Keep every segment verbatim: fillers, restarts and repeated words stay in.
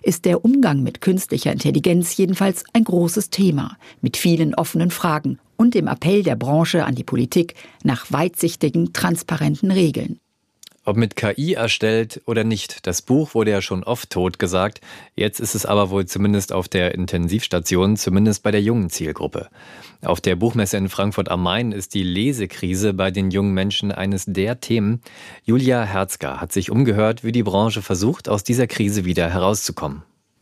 ist der Umgang mit künstlicher Intelligenz jedenfalls ein großes Thema, mit vielen offenen Fragen und dem Appell der Branche an die Politik nach weitsichtigen, transparenten Regeln. Ob mit K I erstellt oder nicht, das Buch wurde ja schon oft tot gesagt. Jetzt ist es aber wohl zumindest auf der Intensivstation, zumindest bei der jungen Zielgruppe. Auf der Buchmesse in Frankfurt am Main ist die Lesekrise bei den jungen Menschen eines der Themen. Julia Herzger hat sich umgehört, wie die Branche versucht, aus dieser Krise wieder herauszukommen.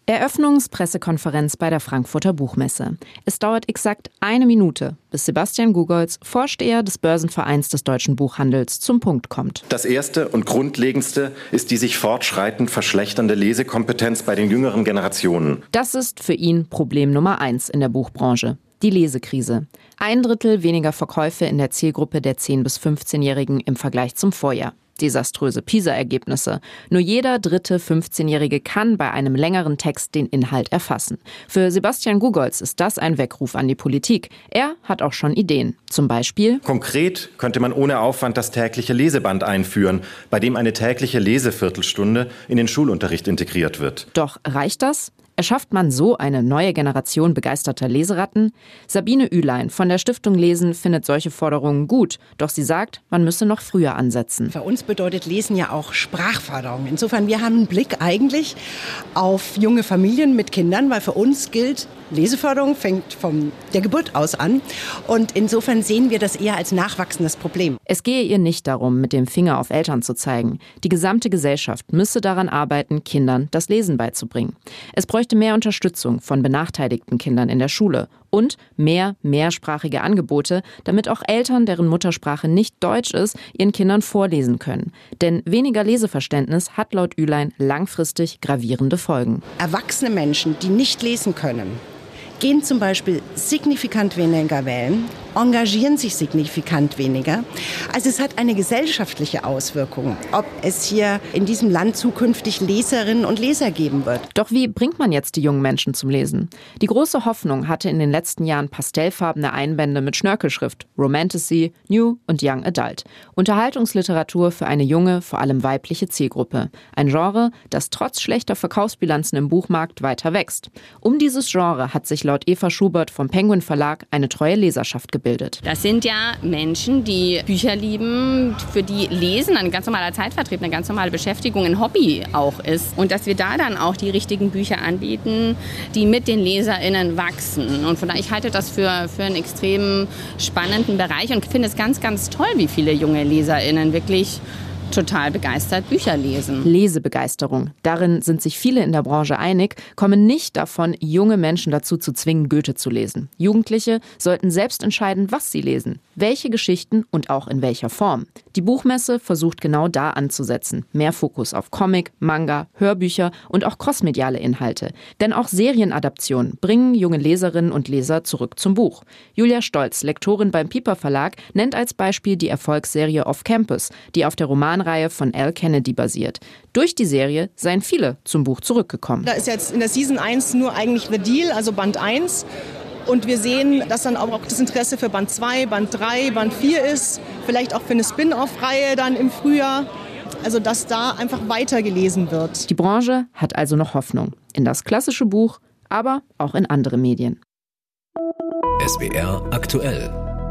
Eröffnungspressekonferenz bei der Frankfurter Buchmesse. Es dauert exakt eine Minute, bis Sebastian Gugolz, Vorsteher des Börsenvereins des deutschen Buchhandels, zum Punkt kommt. Das Erste und Grundlegendste ist die sich fortschreitend verschlechternde Lesekompetenz bei den jüngeren Generationen. Das ist für ihn Problem Nummer eins in der Buchbranche. Die Lesekrise. Ein Drittel weniger Verkäufe in der Zielgruppe der zehn- bis fünfzehnjährigen im Vergleich zum Vorjahr. Desaströse PISA-Ergebnisse. Nur jeder dritte fünfzehnjährige kann bei einem längeren Text den Inhalt erfassen. Für Sebastian Gugolz ist das ein Weckruf an die Politik. Er hat auch schon Ideen. Zum Beispiel: Konkret könnte man ohne Aufwand das tägliche Leseband einführen, bei dem eine tägliche Leseviertelstunde in den Schulunterricht integriert wird. Doch reicht das? Erschafft man so eine neue Generation begeisterter Leseratten? Sabine Ülein von der Stiftung Lesen findet solche Forderungen gut. Doch sie sagt, man müsse noch früher ansetzen. Für uns bedeutet Lesen ja auch Sprachförderung. Insofern, wir haben einen Blick eigentlich auf junge Familien mit Kindern, weil für uns gilt, Leseförderung fängt von der Geburt aus an. Und insofern sehen wir das eher als nachwachsendes Problem. Es gehe ihr nicht darum, mit dem Finger auf Eltern zu zeigen. Die gesamte Gesellschaft müsse daran arbeiten, Kindern das Lesen beizubringen. Es bräuchte mehr Unterstützung von benachteiligten Kindern in der Schule und mehr mehrsprachige Angebote, damit auch Eltern, deren Muttersprache nicht Deutsch ist, ihren Kindern vorlesen können. Denn weniger Leseverständnis hat laut Ülein langfristig gravierende Folgen. Erwachsene Menschen, die nicht lesen können, gehen zum Beispiel signifikant weniger wählen, engagieren sich signifikant weniger. Also es hat eine gesellschaftliche Auswirkung, ob es hier in diesem Land zukünftig Leserinnen und Leser geben wird. Doch wie bringt man jetzt die jungen Menschen zum Lesen? Die große Hoffnung hatte in den letzten Jahren pastellfarbene Einbände mit Schnörkelschrift, Romantasy, New und Young Adult. Unterhaltungsliteratur für eine junge, vor allem weibliche Zielgruppe. Ein Genre, das trotz schlechter Verkaufsbilanzen im Buchmarkt weiter wächst. Um dieses Genre hat sich laut Eva Schubert vom Penguin Verlag eine treue Leserschaft gebildet. Das sind ja Menschen, die Bücher lieben, für die Lesen ein ganz normaler Zeitvertrieb, eine ganz normale Beschäftigung, ein Hobby auch ist. Und dass wir da dann auch die richtigen Bücher anbieten, die mit den LeserInnen wachsen. Und von daher, ich halte das für, für einen extrem spannenden Bereich und finde es ganz, ganz toll, wie viele junge LeserInnen wirklich total begeistert Bücher lesen. Lesebegeisterung. Darin sind sich viele in der Branche einig, kommen nicht davon, junge Menschen dazu zu zwingen, Goethe zu lesen. Jugendliche sollten selbst entscheiden, was sie lesen, welche Geschichten und auch in welcher Form. Die Buchmesse versucht genau da anzusetzen. Mehr Fokus auf Comic, Manga, Hörbücher und auch crossmediale Inhalte. Denn auch Serienadaptionen bringen junge Leserinnen und Leser zurück zum Buch. Julia Stolz, Lektorin beim Piper Verlag, nennt als Beispiel die Erfolgsserie Off Campus, die auf der Romanreihe von Al Kennedy basiert. Durch die Serie seien viele zum Buch zurückgekommen. Da ist jetzt in der Season eins nur eigentlich The Deal, also Band eins. Und wir sehen, dass dann auch das Interesse für Band zwei, Band drei, Band vier ist. Vielleicht auch für eine Spin-off-Reihe dann im Frühjahr. Also dass da einfach weitergelesen wird. Die Branche hat also noch Hoffnung. In das klassische Buch, aber auch in andere Medien. S W R aktuell.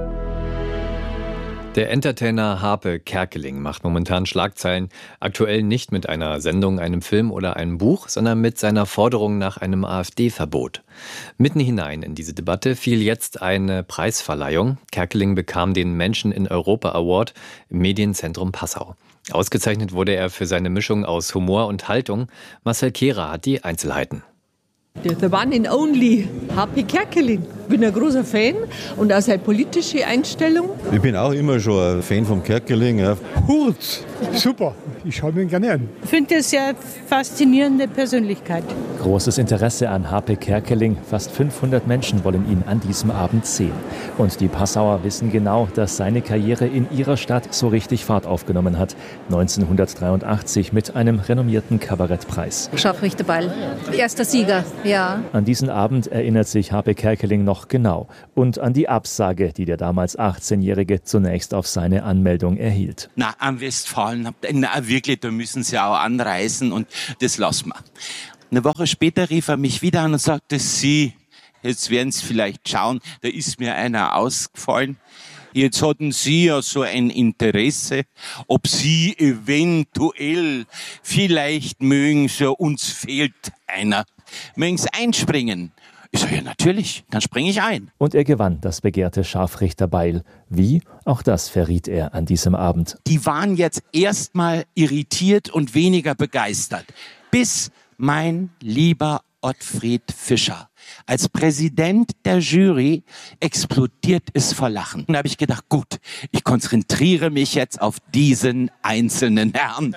Der Entertainer Harpe Kerkeling macht momentan Schlagzeilen, aktuell nicht mit einer Sendung, einem Film oder einem Buch, sondern mit seiner Forderung nach einem AfD-Verbot. Mitten hinein in diese Debatte fiel jetzt eine Preisverleihung. Kerkeling bekam den Menschen in Europa Award im Medienzentrum Passau. Ausgezeichnet wurde er für seine Mischung aus Humor und Haltung. Marcel Kehrer hat die Einzelheiten. The one and only Harpe Kerkeling. Ich bin ein großer Fan und auch seine politische Einstellung. Ich bin auch immer schon ein Fan vom Kerkeling. Ja. Hut, super, ich schaue mir gerne an. Ich finde es eine faszinierende Persönlichkeit. Großes Interesse an Harpe Kerkeling. Fast fünfhundert Menschen wollen ihn an diesem Abend sehen. Und die Passauer wissen genau, dass seine Karriere in ihrer Stadt so richtig Fahrt aufgenommen hat. neunzehnhundertdreiundachtzig mit einem renommierten Kabarettpreis. Scharfrichter Ball, erster Sieger, ja. An diesen Abend erinnert sich Harpe Kerkeling noch genau. Und an die Absage, die der damals achtzehnjährige zunächst auf seine Anmeldung erhielt. Na, am Westfalen, na wirklich, da müssen sie auch anreisen und das lassen wir. Eine Woche später rief er mich wieder an und sagte, Sie, jetzt werden Sie vielleicht schauen, da ist mir einer ausgefallen. Jetzt hatten Sie ja so ein Interesse, ob Sie eventuell, vielleicht mögen Sie, uns fehlt einer, mögen Sie einspringen. Ich sage, ja natürlich, dann springe ich ein. Und er gewann das begehrte Scharfrichterbeil. Wie? Auch das verriet er an diesem Abend. Die waren jetzt erstmal irritiert und weniger begeistert, bis mein lieber Ottfried Fischer als Präsident der Jury explodiert es vor Lachen. Da habe ich gedacht, gut, ich konzentriere mich jetzt auf diesen einzelnen Herrn.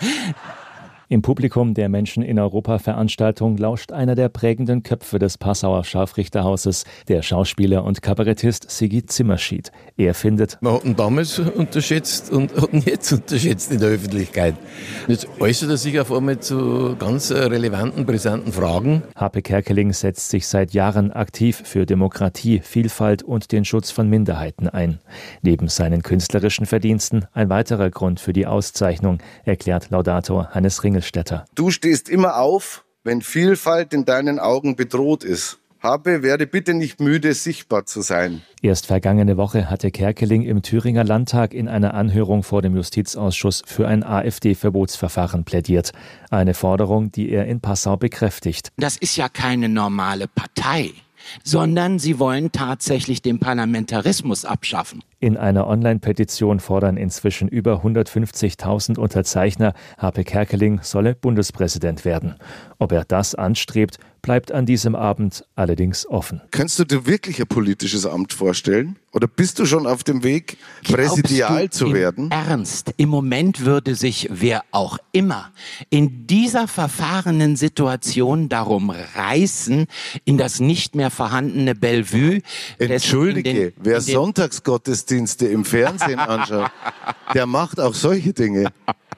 Im Publikum der Menschen in Europa-Veranstaltung lauscht einer der prägenden Köpfe des Passauer Scharfrichterhauses, der Schauspieler und Kabarettist Sigi Zimmerschied. Er findet, man hat ihn damals unterschätzt und hat ihn jetzt unterschätzt in der Öffentlichkeit. Jetzt äußert er sich auf einmal zu ganz relevanten, brisanten Fragen. Harpe Kerkeling setzt sich seit Jahren aktiv für Demokratie, Vielfalt und den Schutz von Minderheiten ein. Neben seinen künstlerischen Verdiensten ein weiterer Grund für die Auszeichnung, erklärt Laudator Hannes Ringel. Du stehst immer auf, wenn Vielfalt in deinen Augen bedroht ist. Harpe, werde bitte nicht müde, sichtbar zu sein. Erst vergangene Woche hatte Kerkeling im Thüringer Landtag in einer Anhörung vor dem Justizausschuss für ein AfD-Verbotsverfahren plädiert. Eine Forderung, die er in Passau bekräftigt. Das ist ja keine normale Partei, sondern sie wollen tatsächlich den Parlamentarismus abschaffen. In einer Online-Petition fordern inzwischen über hundertfünfzigtausend Unterzeichner, Harpe Kerkeling solle Bundespräsident werden. Ob er das anstrebt, bleibt an diesem Abend allerdings offen. Kannst du dir wirklich ein politisches Amt vorstellen? Oder bist du schon auf dem Weg, präsidial zu werden? Ernst, im Moment würde sich wer auch immer in dieser verfahrenen Situation darum reißen, in das nicht mehr vorhandene Bellevue. Entschuldige, den, wer Sonntagsgottesdienste im Fernsehen anschaut, der macht auch solche Dinge.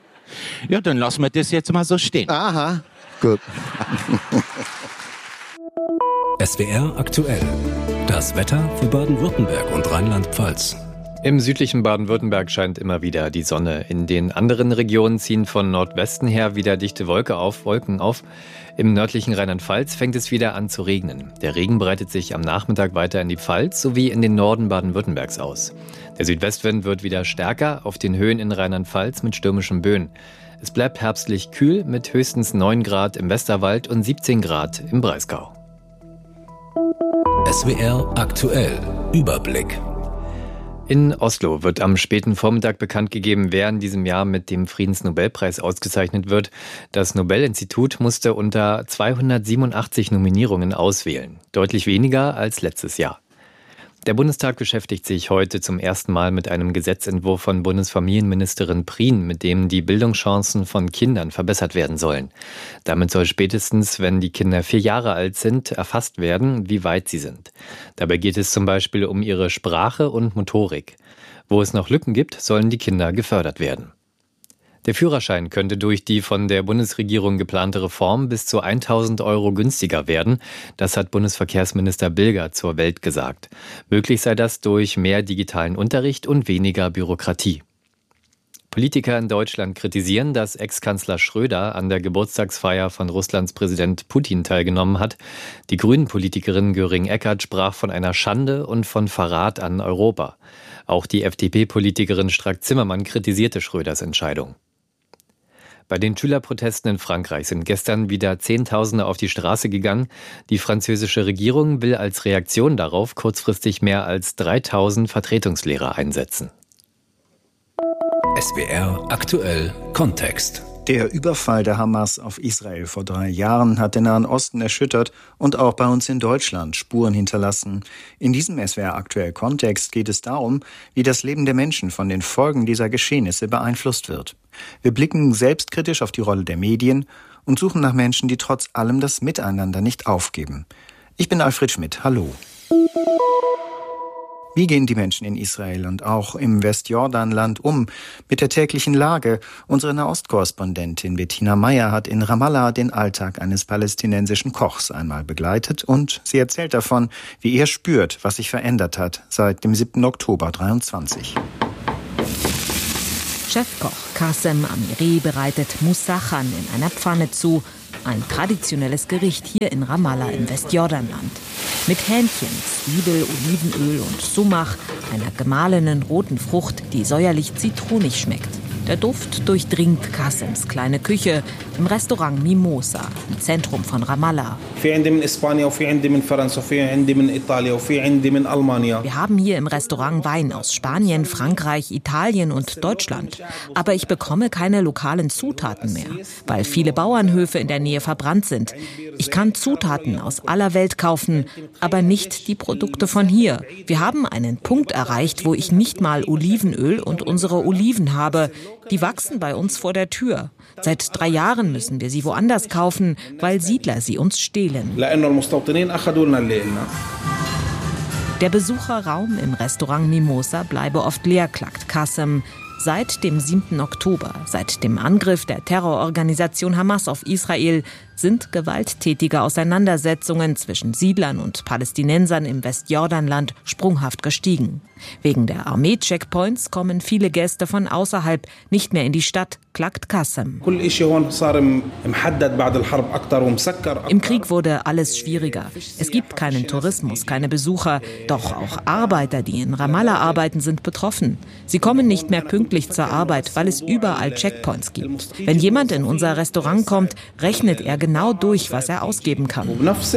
Ja, dann lassen wir das jetzt mal so stehen. Aha, gut. S W R aktuell. Das Wetter für Baden-Württemberg und Rheinland-Pfalz. Im südlichen Baden-Württemberg scheint immer wieder die Sonne. In den anderen Regionen ziehen von Nordwesten her wieder dichte Wolke auf, Wolken auf. Im nördlichen Rheinland-Pfalz fängt es wieder an zu regnen. Der Regen breitet sich am Nachmittag weiter in die Pfalz sowie in den Norden Baden-Württembergs aus. Der Südwestwind wird wieder stärker, auf den Höhen in Rheinland-Pfalz mit stürmischen Böen. Es bleibt herbstlich kühl mit höchstens neun Grad im Westerwald und siebzehn Grad im Breisgau. S W R aktuell. Überblick. In Oslo wird am späten Vormittag bekannt gegeben, wer in diesem Jahr mit dem Friedensnobelpreis ausgezeichnet wird. Das Nobel-Institut musste unter zweihundertsiebenundachtzig Nominierungen auswählen. Deutlich weniger als letztes Jahr. Der Bundestag beschäftigt sich heute zum ersten Mal mit einem Gesetzentwurf von Bundesfamilienministerin Prien, mit dem die Bildungschancen von Kindern verbessert werden sollen. Damit soll spätestens, wenn die Kinder vier Jahre alt sind, erfasst werden, wie weit sie sind. Dabei geht es zum Beispiel um ihre Sprache und Motorik. Wo es noch Lücken gibt, sollen die Kinder gefördert werden. Der Führerschein könnte durch die von der Bundesregierung geplante Reform bis zu tausend Euro günstiger werden. Das hat Bundesverkehrsminister Bilger zur Welt gesagt. Möglich sei das durch mehr digitalen Unterricht und weniger Bürokratie. Politiker in Deutschland kritisieren, dass Ex-Kanzler Schröder an der Geburtstagsfeier von Russlands Präsident Putin teilgenommen hat. Die Grünen-Politikerin Göring-Eckardt sprach von einer Schande und von Verrat an Europa. Auch die F D P-Politikerin Strack-Zimmermann kritisierte Schröders Entscheidung. Bei den Schülerprotesten in Frankreich sind gestern wieder Zehntausende auf die Straße gegangen. Die französische Regierung will als Reaktion darauf kurzfristig mehr als dreitausend Vertretungslehrer einsetzen. S W R aktuell Kontext. Der Überfall der Hamas auf Israel vor drei Jahren hat den Nahen Osten erschüttert und auch bei uns in Deutschland Spuren hinterlassen. In diesem S W R aktuell Kontext geht es darum, wie das Leben der Menschen von den Folgen dieser Geschehnisse beeinflusst wird. Wir blicken selbstkritisch auf die Rolle der Medien und suchen nach Menschen, die trotz allem das Miteinander nicht aufgeben. Ich bin Alfred Schmidt. Hallo. Wie gehen die Menschen in Israel und auch im Westjordanland um mit der täglichen Lage? Unsere Nahostkorrespondentin Bettina Meyer hat in Ramallah den Alltag eines palästinensischen Kochs einmal begleitet und sie erzählt davon, wie er spürt, was sich verändert hat seit dem siebten Oktober dreiundzwanzig. Chefkoch Qasem Amiri bereitet Moussachan in einer Pfanne zu. ein traditionelles Gericht hier in Ramallah im Westjordanland. Mit Hähnchen, Zwiebel, Olivenöl und Sumach, einer gemahlenen roten Frucht, die säuerlich zitronig schmeckt. Der Duft durchdringt Qassems kleine Küche im Restaurant Mimosa, im Zentrum von Ramallah. Wir haben hier im Restaurant Wein aus Spanien, Frankreich, Italien und Deutschland. Aber ich bekomme keine lokalen Zutaten mehr, weil viele Bauernhöfe in der Nähe verbrannt sind. Ich kann Zutaten aus aller Welt kaufen, aber nicht die Produkte von hier. Wir haben einen Punkt erreicht, wo ich nicht mal Olivenöl und unsere Oliven habe. Die wachsen bei uns vor der Tür. Seit drei Jahren müssen wir sie woanders kaufen, weil Siedler sie uns stehlen. Der Besucherraum im Restaurant Mimosa bleibe oft leer, klagt Qassem. Seit dem siebten Oktober, seit dem Angriff der Terrororganisation Hamas auf Israel, sind gewalttätige Auseinandersetzungen zwischen Siedlern und Palästinensern im Westjordanland sprunghaft gestiegen. Wegen der Armee-Checkpoints kommen viele Gäste von außerhalb nicht mehr in die Stadt, klagt Qassem. Im Krieg wurde alles schwieriger. Es gibt keinen Tourismus, keine Besucher. Doch auch Arbeiter, die in Ramallah arbeiten, sind betroffen. Sie kommen nicht mehr pünktlich zur Arbeit, weil es überall Checkpoints gibt. Wenn jemand in unser Restaurant kommt, rechnet er genau durch, was er ausgeben kann.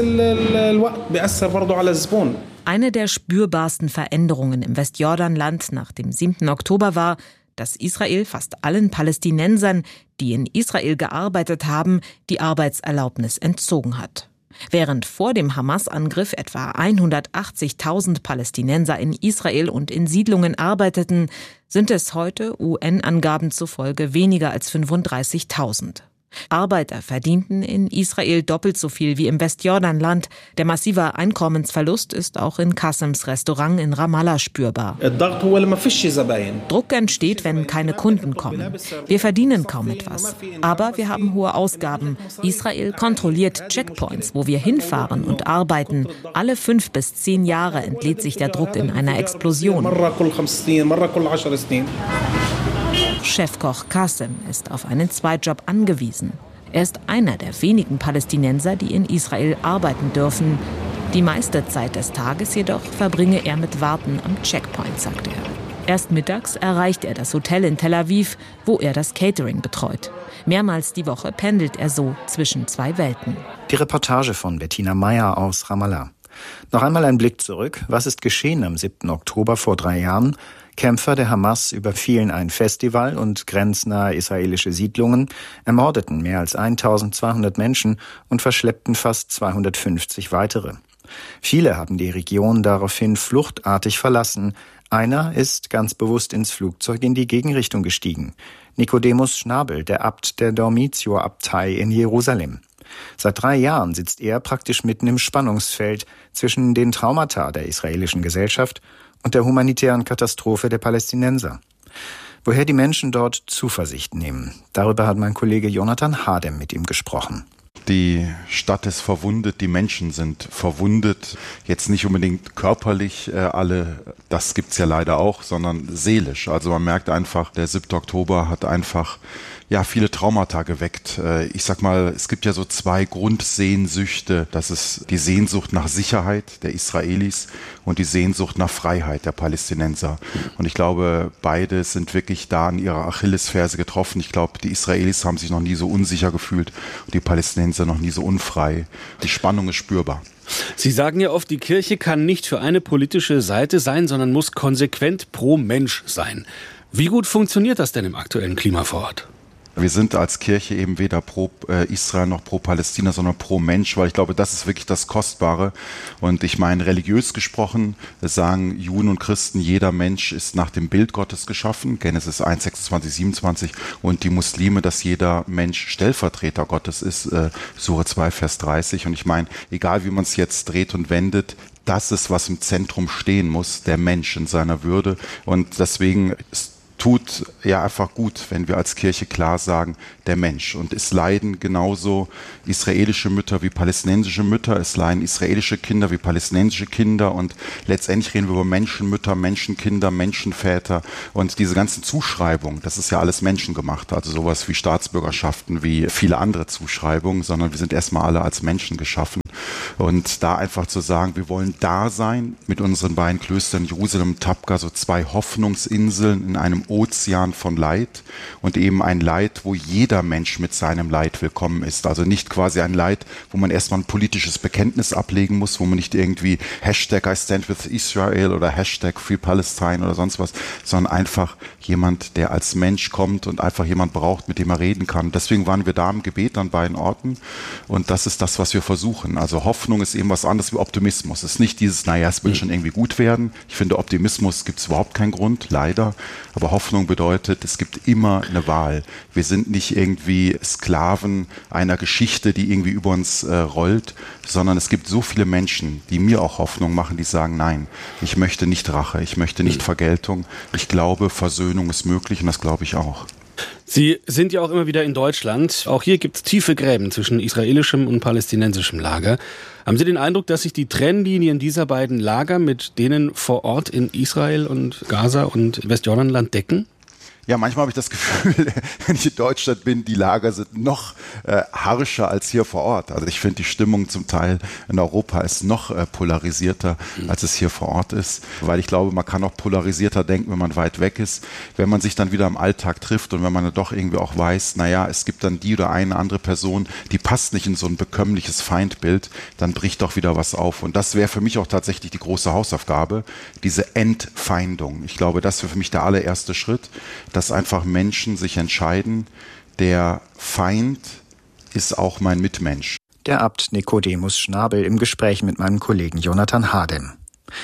Eine der spürbarsten Veränderungen im Westjordanland nach dem siebten Oktober war, dass Israel fast allen Palästinensern, die in Israel gearbeitet haben, die Arbeitserlaubnis entzogen hat. Während vor dem Hamas-Angriff etwa hundertachtzigtausend Palästinenser in Israel und in Siedlungen arbeiteten, sind es heute U N-Angaben zufolge weniger als fünfunddreißigtausend. Arbeiter verdienten in Israel doppelt so viel wie im Westjordanland. Der massive Einkommensverlust ist auch in Qassems Restaurant in Ramallah spürbar. Druck entsteht, wenn keine Kunden kommen. Wir verdienen kaum etwas. Aber wir haben hohe Ausgaben. Israel kontrolliert Checkpoints, wo wir hinfahren und arbeiten. Alle fünf bis zehn Jahre entlädt sich der Druck in einer Explosion. Chefkoch Qassem ist auf einen Zweitjob angewiesen. Er ist einer der wenigen Palästinenser, die in Israel arbeiten dürfen. Die meiste Zeit des Tages jedoch verbringe er mit Warten am Checkpoint, sagt er. Erst mittags erreicht er das Hotel in Tel Aviv, wo er das Catering betreut. Mehrmals die Woche pendelt er so zwischen zwei Welten. Die Reportage von Bettina Meyer aus Ramallah. Noch einmal ein Blick zurück. Was ist geschehen am siebten Oktober vor drei Jahren? Kämpfer der Hamas überfielen ein Festival und grenznahe israelische Siedlungen, ermordeten mehr als eintausendzweihundert Menschen und verschleppten fast zweihundertfünfzig weitere. Viele haben die Region daraufhin fluchtartig verlassen. Einer ist ganz bewusst ins Flugzeug in die Gegenrichtung gestiegen. Nikodemus Schnabel, der Abt der Dormitio-Abtei in Jerusalem. Seit drei Jahren sitzt er praktisch mitten im Spannungsfeld zwischen den Traumata der israelischen Gesellschaft und der humanitären Katastrophe der Palästinenser. Woher die Menschen dort Zuversicht nehmen, darüber hat mein Kollege Jonathan Hadem mit ihm gesprochen. Die Stadt ist verwundet, die Menschen sind verwundet, jetzt nicht unbedingt körperlich äh, alle, das gibt's ja leider auch, sondern seelisch. Also man merkt einfach, der siebte Oktober hat einfach ja viele Traumata geweckt. Äh, ich sag mal, es gibt ja so zwei Grundsehnsüchte. Das ist die Sehnsucht nach Sicherheit der Israelis und die Sehnsucht nach Freiheit der Palästinenser. Und ich glaube, beide sind wirklich da an ihrer Achillesferse getroffen. Ich glaube, die Israelis haben sich noch nie so unsicher gefühlt und die Palästinenser noch nie so unfrei. Die Spannung ist spürbar. Sie sagen ja oft, die Kirche kann nicht für eine politische Seite sein, sondern muss konsequent pro Mensch sein. Wie gut funktioniert das denn im aktuellen Klima vor Ort? Wir sind als Kirche eben weder pro äh, Israel noch pro Palästina, sondern pro Mensch, weil ich glaube, das ist wirklich das Kostbare. Und ich meine, religiös gesprochen sagen Juden und Christen, jeder Mensch ist nach dem Bild Gottes geschaffen, Genesis eins, sechsundzwanzig, siebenundzwanzig. Und die Muslime, dass jeder Mensch Stellvertreter Gottes ist, äh, Sure zwei, Vers dreißig. Und ich meine, egal wie man es jetzt dreht und wendet, das ist, was im Zentrum stehen muss, der Mensch in seiner Würde. Und deswegen ist tut ja einfach gut, wenn wir als Kirche klar sagen, der Mensch. Und es leiden genauso israelische Mütter wie palästinensische Mütter, es leiden israelische Kinder wie palästinensische Kinder und letztendlich reden wir über Menschenmütter, Menschenkinder, Menschenväter und diese ganzen Zuschreibungen, das ist ja alles menschengemacht, also sowas wie Staatsbürgerschaften, wie viele andere Zuschreibungen, sondern wir sind erstmal alle als Menschen geschaffen. Und da einfach zu sagen, wir wollen da sein mit unseren beiden Klöstern Jerusalem und Tabqa, so zwei Hoffnungsinseln in einem Ozean von Leid und eben ein Leid, wo jeder Mensch mit seinem Leid willkommen ist. Also nicht quasi ein Leid, wo man erstmal ein politisches Bekenntnis ablegen muss, wo man nicht irgendwie Hashtag I stand with Israel oder Hashtag Free Palestine oder sonst was, sondern einfach jemand, der als Mensch kommt und einfach jemand braucht, mit dem er reden kann. Deswegen waren wir da im Gebet an beiden Orten und das ist das, was wir versuchen. Also Hoffnung ist eben was anderes wie Optimismus. Es ist nicht dieses, naja, es wird schon irgendwie gut werden. Ich finde, Optimismus gibt es überhaupt keinen Grund, leider. Aber Hoffnung bedeutet, es gibt immer eine Wahl. Wir sind nicht irgendwie Sklaven einer Geschichte, die irgendwie über uns äh, rollt, sondern es gibt so viele Menschen, die mir auch Hoffnung machen, die sagen, nein, ich möchte nicht Rache, ich möchte nicht Vergeltung. Ich glaube, Versöhnung ist möglich und das glaube ich auch. Sie sind ja auch immer wieder in Deutschland. Auch hier gibt es tiefe Gräben zwischen israelischem und palästinensischem Lager. Haben Sie den Eindruck, dass sich die Trennlinien dieser beiden Lager mit denen vor Ort in Israel und Gaza und Westjordanland decken? Ja, manchmal habe ich das Gefühl, wenn ich in Deutschland bin, die Lager sind noch äh, harscher als hier vor Ort. Also ich finde, die Stimmung zum Teil in Europa ist noch äh, polarisierter, mhm. als es hier vor Ort ist. Weil ich glaube, man kann auch polarisierter denken, wenn man weit weg ist. Wenn man sich dann wieder im Alltag trifft und wenn man dann doch irgendwie auch weiß, naja, es gibt dann die oder eine andere Person, die passt nicht in so ein bekömmliches Feindbild, dann bricht doch wieder was auf. Und das wäre für mich auch tatsächlich die große Hausaufgabe, diese Entfeindung. Ich glaube, das wäre für mich der allererste Schritt, dass einfach Menschen sich entscheiden, der Feind ist auch mein Mitmensch. Der Abt Nikodemus Schnabel im Gespräch mit meinem Kollegen Jonathan Hadem.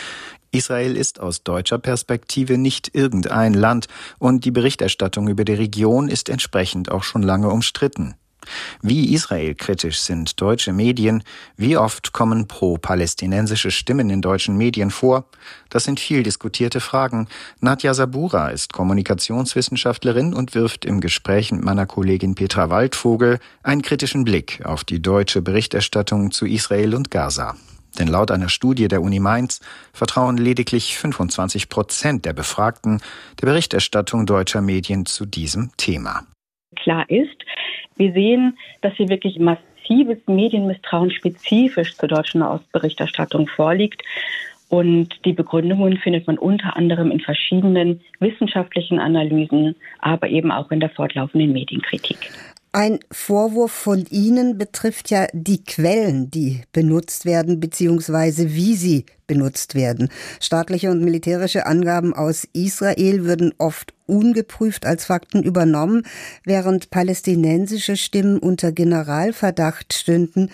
Israel ist aus deutscher Perspektive nicht irgendein Land und die Berichterstattung über die Region ist entsprechend auch schon lange umstritten. Wie israelkritisch sind deutsche Medien? Wie oft kommen pro-palästinensische Stimmen in deutschen Medien vor? Das sind viel diskutierte Fragen. Nadja Sabura ist Kommunikationswissenschaftlerin und wirft im Gespräch mit meiner Kollegin Petra Waldvogel einen kritischen Blick auf die deutsche Berichterstattung zu Israel und Gaza. Denn laut einer Studie der Uni Mainz vertrauen lediglich fünfundzwanzig Prozent der Befragten der Berichterstattung deutscher Medien zu diesem Thema. Klar ist, wir sehen, dass hier wirklich massives Medienmisstrauen spezifisch zur deutschen Nahostberichterstattung vorliegt. Und die Begründungen findet man unter anderem in verschiedenen wissenschaftlichen Analysen, aber eben auch in der fortlaufenden Medienkritik. Ein Vorwurf von Ihnen betrifft ja die Quellen, die benutzt werden, beziehungsweise wie sie benutzt werden. Staatliche und militärische Angaben aus Israel würden oft ungeprüft als Fakten übernommen, während palästinensische Stimmen unter Generalverdacht stünden.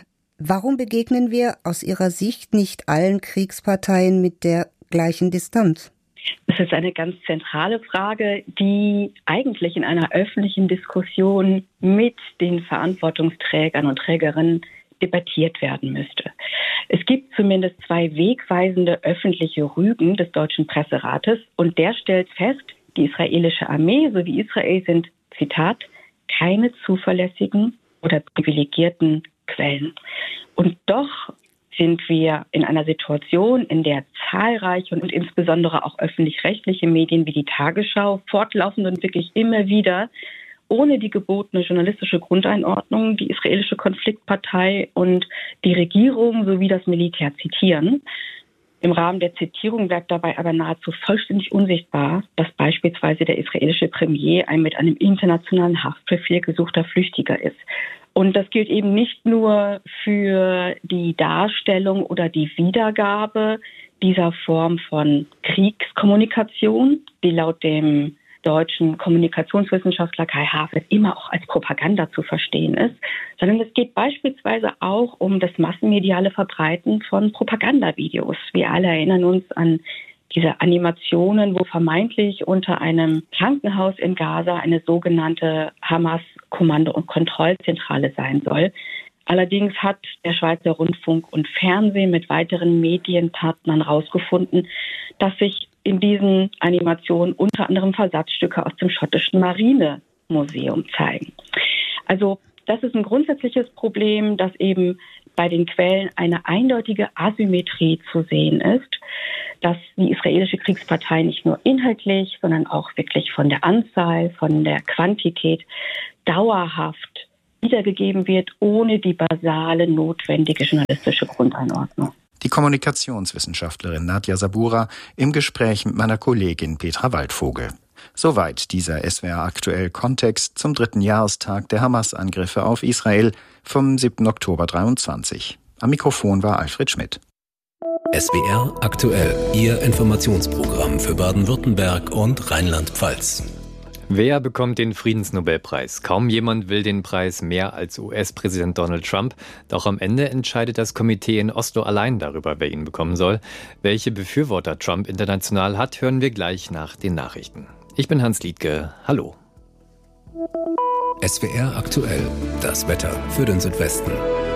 Warum begegnen wir aus Ihrer Sicht nicht allen Kriegsparteien mit der gleichen Distanz? Das ist eine ganz zentrale Frage, die eigentlich in einer öffentlichen Diskussion mit den Verantwortungsträgern und Trägerinnen debattiert werden müsste. Es gibt zumindest zwei wegweisende öffentliche Rügen des Deutschen Presserates und der stellt fest, die israelische Armee sowie Israel sind, Zitat, keine zuverlässigen oder privilegierten Quellen. Und doch sind wir in einer Situation, in der zahlreiche und insbesondere auch öffentlich-rechtliche Medien wie die Tagesschau fortlaufend und wirklich immer wieder ohne die gebotene journalistische Grundeinordnung die israelische Konfliktpartei und die Regierung sowie das Militär zitieren. Im Rahmen der Zitierung bleibt dabei aber nahezu vollständig unsichtbar, dass beispielsweise der israelische Premier ein mit einem internationalen Haftbefehl gesuchter Flüchtiger ist. Und das gilt eben nicht nur für die Darstellung oder die Wiedergabe dieser Form von Kriegskommunikation, die laut dem deutschen Kommunikationswissenschaftler Kai Havertz immer auch als Propaganda zu verstehen ist, sondern es geht beispielsweise auch um das massenmediale Verbreiten von Propagandavideos. Wir alle erinnern uns an diese Animationen, wo vermeintlich unter einem Krankenhaus in Gaza eine sogenannte Hamas-Kommando- und Kontrollzentrale sein soll. Allerdings hat der Schweizer Rundfunk und Fernsehen mit weiteren Medienpartnern herausgefunden, dass sich in diesen Animationen unter anderem Versatzstücke aus dem schottischen Marinemuseum zeigen. Also das ist ein grundsätzliches Problem, dass eben bei den Quellen eine eindeutige Asymmetrie zu sehen ist, dass die israelische Kriegspartei nicht nur inhaltlich, sondern auch wirklich von der Anzahl, von der Quantität dauerhaft wiedergegeben wird, ohne die basale, notwendige journalistische Grundeinordnung. Die Kommunikationswissenschaftlerin Nadja Sabura im Gespräch mit meiner Kollegin Petra Waldvogel. Soweit dieser S W R aktuell Kontext zum dritten Jahrestag der Hamas-Angriffe auf Israel vom siebten Oktober dreiundzwanzig. Am Mikrofon war Alfred Schmidt. S W R aktuell, Ihr Informationsprogramm für Baden-Württemberg und Rheinland-Pfalz. Wer bekommt den Friedensnobelpreis? Kaum jemand will den Preis mehr als U S-Präsident Donald Trump. Doch am Ende entscheidet das Komitee in Oslo allein darüber, wer ihn bekommen soll. Welche Befürworter Trump international hat, hören wir gleich nach den Nachrichten. Ich bin Hans Liedke. Hallo. S W R aktuell, das Wetter für den Südwesten.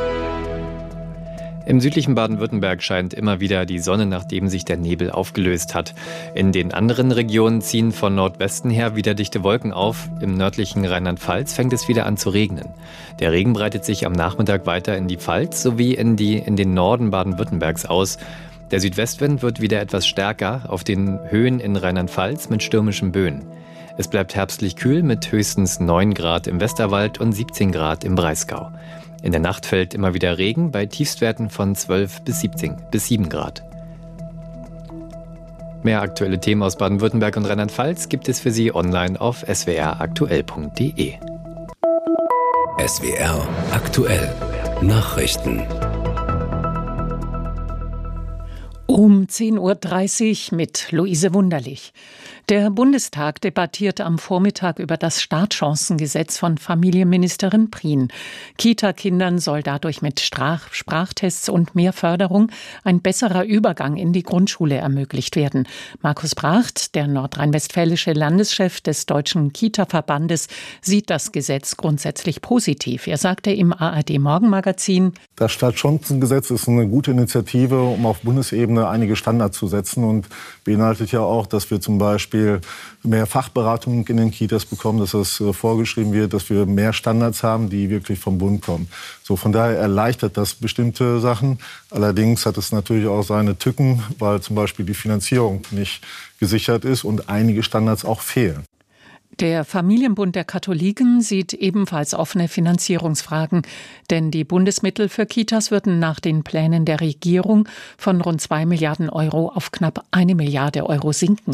Im südlichen Baden-Württemberg scheint immer wieder die Sonne, nachdem sich der Nebel aufgelöst hat. In den anderen Regionen ziehen von Nordwesten her wieder dichte Wolken auf. Im nördlichen Rheinland-Pfalz fängt es wieder an zu regnen. Der Regen breitet sich am Nachmittag weiter in die Pfalz sowie in, die, in den Norden Baden-Württembergs aus. Der Südwestwind wird wieder etwas stärker auf den Höhen in Rheinland-Pfalz mit stürmischen Böen. Es bleibt herbstlich kühl mit höchstens neun Grad im Westerwald und siebzehn Grad im Breisgau. In der Nacht fällt immer wieder Regen bei Tiefstwerten von zwölf bis siebzehn bis sieben Grad. Mehr aktuelle Themen aus Baden-Württemberg und Rheinland-Pfalz gibt es für Sie online auf s w r aktuell punkt d e. S W R aktuell Nachrichten. Um zehn Uhr dreißig mit Luise Wunderlich. Der Bundestag debattiert am Vormittag über das Startchancengesetz von Familienministerin Prien. Kita-Kindern soll dadurch mit Sprach- Sprachtests und mehr Förderung ein besserer Übergang in die Grundschule ermöglicht werden. Markus Bracht, der nordrhein-westfälische Landeschef des Deutschen Kita-Verbandes, sieht das Gesetz grundsätzlich positiv. Er sagte im A R D-Morgenmagazin: Das Startchancengesetz ist eine gute Initiative, um auf Bundesebene einige Standards zu setzen und beinhaltet ja auch, dass wir zum Beispiel mehr Fachberatung in den Kitas bekommen, dass das vorgeschrieben wird, dass wir mehr Standards haben, die wirklich vom Bund kommen. So, von daher erleichtert das bestimmte Sachen. Allerdings hat es natürlich auch seine Tücken, weil zum Beispiel die Finanzierung nicht gesichert ist und einige Standards auch fehlen. Der Familienbund der Katholiken sieht ebenfalls offene Finanzierungsfragen, denn die Bundesmittel für Kitas würden nach den Plänen der Regierung von rund zwei Milliarden Euro auf knapp eine Milliarde Euro sinken.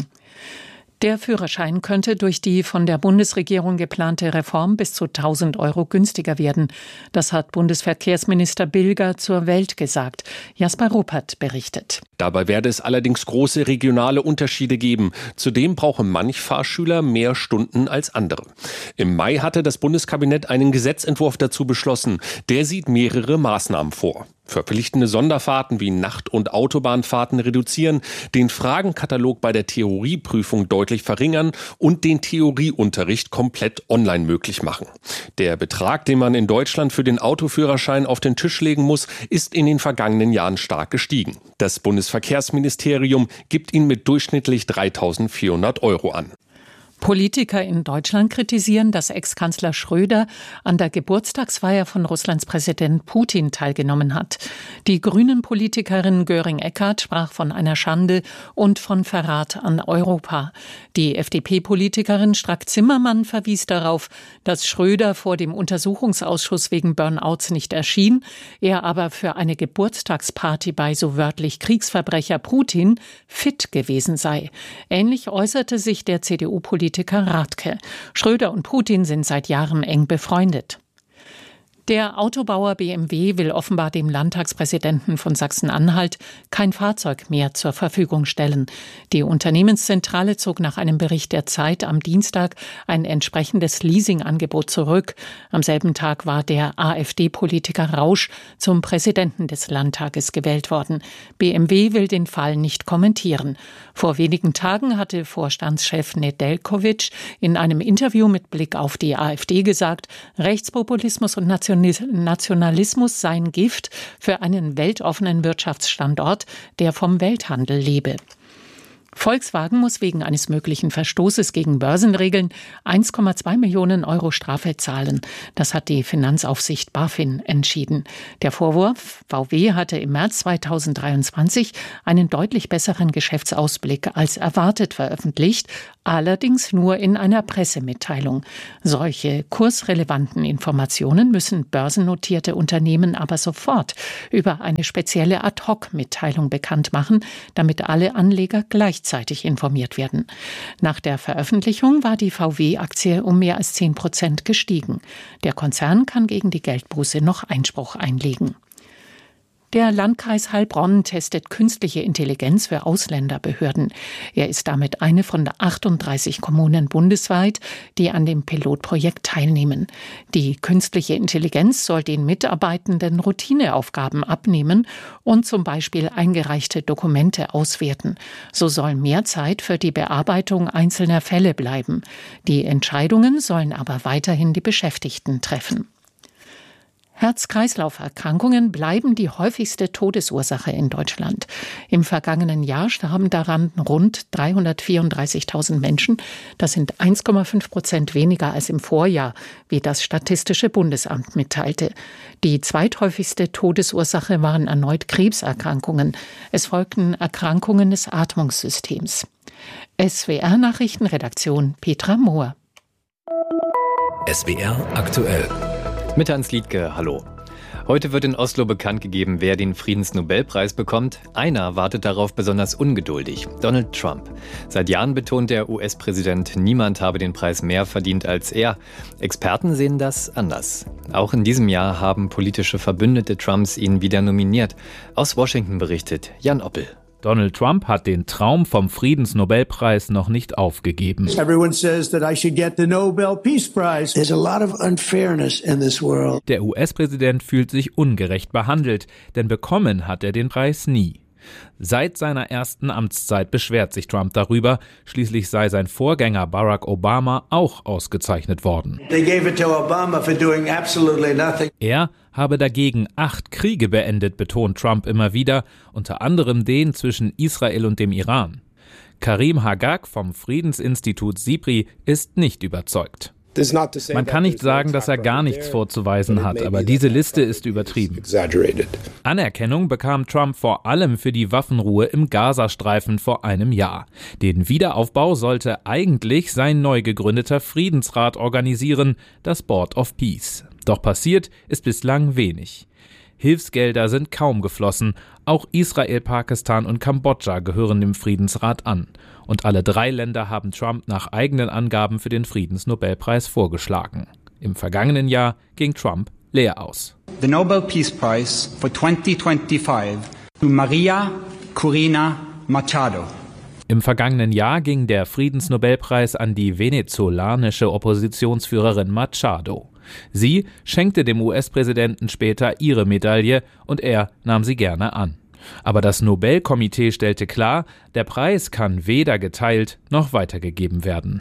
Der Führerschein könnte durch die von der Bundesregierung geplante Reform bis zu tausend Euro günstiger werden. Das hat Bundesverkehrsminister Bilger zur Welt gesagt. Jasper Ruppert berichtet. Dabei werde es allerdings große regionale Unterschiede geben. Zudem brauche manch Fahrschüler mehr Stunden als andere. Im Mai hatte das Bundeskabinett einen Gesetzentwurf dazu beschlossen. Der sieht mehrere Maßnahmen vor. Verpflichtende Sonderfahrten wie Nacht- und Autobahnfahrten reduzieren, den Fragenkatalog bei der Theorieprüfung deutlich verringern und den Theorieunterricht komplett online möglich machen. Der Betrag, den man in Deutschland für den Autoführerschein auf den Tisch legen muss, ist in den vergangenen Jahren stark gestiegen. Das Bundesverkehrsministerium gibt ihn mit durchschnittlich dreitausendvierhundert Euro an. Politiker in Deutschland kritisieren, dass Ex-Kanzler Schröder an der Geburtstagsfeier von Russlands Präsident Putin teilgenommen hat. Die Grünen-Politikerin Göring-Eckardt sprach von einer Schande und von Verrat an Europa. Die F D P-Politikerin Strack-Zimmermann verwies darauf, dass Schröder vor dem Untersuchungsausschuss wegen Burnouts nicht erschien, er aber für eine Geburtstagsparty bei so wörtlich Kriegsverbrecher Putin fit gewesen sei. Ähnlich äußerte sich der C D U-Politiker Politiker Rathke. Schröder und Putin sind seit Jahren eng befreundet. Der Autobauer B M W will offenbar dem Landtagspräsidenten von Sachsen-Anhalt kein Fahrzeug mehr zur Verfügung stellen. Die Unternehmenszentrale zog nach einem Bericht der Zeit am Dienstag ein entsprechendes Leasingangebot zurück. Am selben Tag war der AfD-Politiker Rausch zum Präsidenten des Landtages gewählt worden. B M W will den Fall nicht kommentieren. Vor wenigen Tagen hatte Vorstandschef Nedeljkovic in einem Interview mit Blick auf die AfD gesagt, Rechtspopulismus und Nationalismus Nationalismus seien Gift für einen weltoffenen Wirtschaftsstandort, der vom Welthandel lebe. Volkswagen muss wegen eines möglichen Verstoßes gegen Börsenregeln eins Komma zwei Millionen Euro Strafe zahlen. Das hat die Finanzaufsicht BaFin entschieden. Der Vorwurf: V W hatte im März zweitausenddreiundzwanzig einen deutlich besseren Geschäftsausblick als erwartet veröffentlicht, allerdings nur in einer Pressemitteilung. Solche kursrelevanten Informationen müssen börsennotierte Unternehmen aber sofort über eine spezielle Ad-hoc-Mitteilung bekannt machen, damit alle Anleger gleichzeitig informiert werden. Nach der Veröffentlichung war die V W-Aktie um mehr als zehn Prozent gestiegen. Der Konzern kann gegen die Geldbuße noch Einspruch einlegen. Der Landkreis Heilbronn testet künstliche Intelligenz für Ausländerbehörden. Er ist damit eine von achtunddreißig Kommunen bundesweit, die an dem Pilotprojekt teilnehmen. Die künstliche Intelligenz soll den Mitarbeitenden Routineaufgaben abnehmen und zum Beispiel eingereichte Dokumente auswerten. So soll mehr Zeit für die Bearbeitung einzelner Fälle bleiben. Die Entscheidungen sollen aber weiterhin die Beschäftigten treffen. Herz-Kreislauf-Erkrankungen bleiben die häufigste Todesursache in Deutschland. Im vergangenen Jahr starben daran rund dreihundertvierunddreißigtausend Menschen. Das sind eins Komma fünf Prozent weniger als im Vorjahr, wie das Statistische Bundesamt mitteilte. Die zweithäufigste Todesursache waren erneut Krebserkrankungen. Es folgten Erkrankungen des Atmungssystems. S W R-Nachrichtenredaktion Petra Mohr. S W R aktuell. Mit Hans Liedke, hallo. Heute wird in Oslo bekannt gegeben, wer den Friedensnobelpreis bekommt. Einer wartet darauf besonders ungeduldig: Donald Trump. Seit Jahren betont der U S-Präsident, niemand habe den Preis mehr verdient als er. Experten sehen das anders. Auch in diesem Jahr haben politische Verbündete Trumps ihn wieder nominiert. Aus Washington berichtet Jan Oppel. Donald Trump hat den Traum vom Friedensnobelpreis noch nicht aufgegeben. Everyone says that I should get the Nobel Peace Prize. There's a lot of unfairness in this world. Der U S-Präsident fühlt sich ungerecht behandelt, denn bekommen hat er den Preis nie. Seit seiner ersten Amtszeit beschwert sich Trump darüber. Schließlich sei sein Vorgänger Barack Obama auch ausgezeichnet worden. They gave it to Obama for doing absolutely nothing. Er habe dagegen acht Kriege beendet, betont Trump immer wieder, unter anderem den zwischen Israel und dem Iran. Karim Hagag vom Friedensinstitut SIPRI ist nicht überzeugt. Man kann nicht sagen, dass er gar nichts vorzuweisen hat, aber diese Liste ist übertrieben. Anerkennung bekam Trump vor allem für die Waffenruhe im Gazastreifen vor einem Jahr. Den Wiederaufbau sollte eigentlich sein neu gegründeter Friedensrat organisieren, das Board of Peace. Doch passiert ist bislang wenig. Hilfsgelder sind kaum geflossen. Auch Israel, Pakistan und Kambodscha gehören dem Friedensrat an. Und alle drei Länder haben Trump nach eigenen Angaben für den Friedensnobelpreis vorgeschlagen. Im vergangenen Jahr ging Trump leer aus. The Nobel Peace Prize for twenty twenty-five to Maria Corina Machado. Im vergangenen Jahr ging der Friedensnobelpreis an die venezolanische Oppositionsführerin Machado. Sie schenkte dem U S-Präsidenten später ihre Medaille und er nahm sie gerne an. Aber das Nobelkomitee stellte klar, der Preis kann weder geteilt noch weitergegeben werden.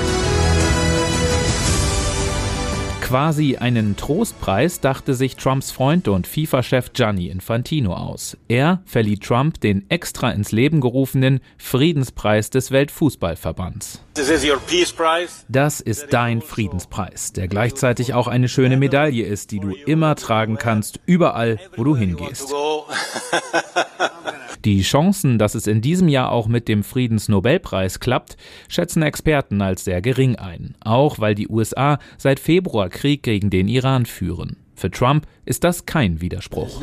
Quasi einen Trostpreis dachte sich Trumps Freund und FIFA-Chef Gianni Infantino aus. Er verlieh Trump den extra ins Leben gerufenen Friedenspreis des Weltfußballverbands. Das ist dein Friedenspreis, der gleichzeitig auch eine schöne Medaille ist, die du immer tragen kannst, überall, wo du hingehst. Die Chancen, dass es in diesem Jahr auch mit dem Friedensnobelpreis klappt, schätzen Experten als sehr gering ein. Auch weil die U S A seit Februar Krieg gegen den Iran führen. Für Trump ist das kein Widerspruch.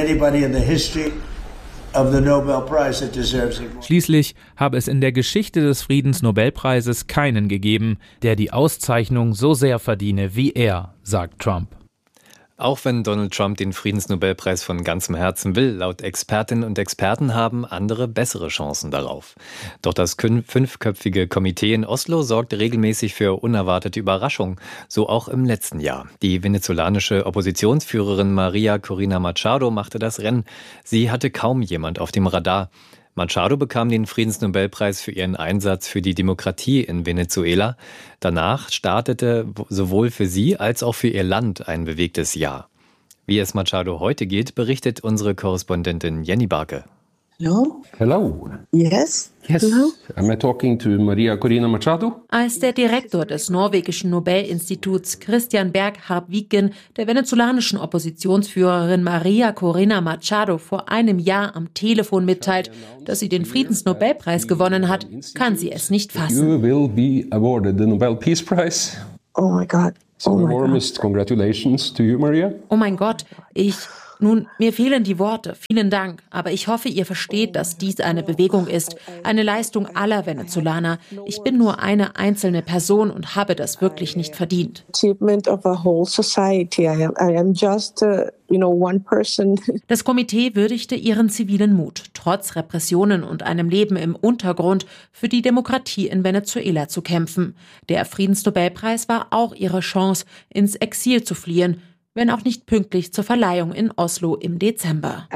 Schließlich habe es in der Geschichte des Friedensnobelpreises keinen gegeben, der die Auszeichnung so sehr verdiene wie er, sagt Trump. Auch wenn Donald Trump den Friedensnobelpreis von ganzem Herzen will, laut Expertinnen und Experten haben andere bessere Chancen darauf. Doch das fünfköpfige Komitee in Oslo sorgt regelmäßig für unerwartete Überraschungen, so auch im letzten Jahr. Die venezolanische Oppositionsführerin Maria Corina Machado machte das Rennen. Sie hatte kaum jemand auf dem Radar. Machado bekam den Friedensnobelpreis für ihren Einsatz für die Demokratie in Venezuela. Danach startete sowohl für sie als auch für ihr Land ein bewegtes Jahr. Wie es Machado heute geht, berichtet unsere Korrespondentin Jenny Barke. Hello? Hello. Yes? Yes. Hello? Am I talking to Maria Corina Machado? Als der Direktor des norwegischen Nobelinstituts Christian Berg Harpviken der venezolanischen Oppositionsführerin Maria Corina Machado vor einem Jahr am Telefon mitteilt, dass sie den Friedensnobelpreis gewonnen hat, kann sie es nicht fassen. You will be awarded the Nobel Peace Prize. Oh my God. So Oh my warmest God. congratulations to you, Maria. Oh mein Gott, ich... Nun, mir fehlen die Worte. Vielen Dank. Aber ich hoffe, ihr versteht, dass dies eine Bewegung ist. Eine Leistung aller Venezolaner. Ich bin nur eine einzelne Person und habe das wirklich nicht verdient. Achievement of a whole society. I am, I am just, uh, you know, one person. Das Komitee würdigte ihren zivilen Mut, trotz Repressionen und einem Leben im Untergrund für die Demokratie in Venezuela zu kämpfen. Der Friedensnobelpreis war auch ihre Chance, ins Exil zu fliehen, wenn auch nicht pünktlich zur Verleihung in Oslo im Dezember.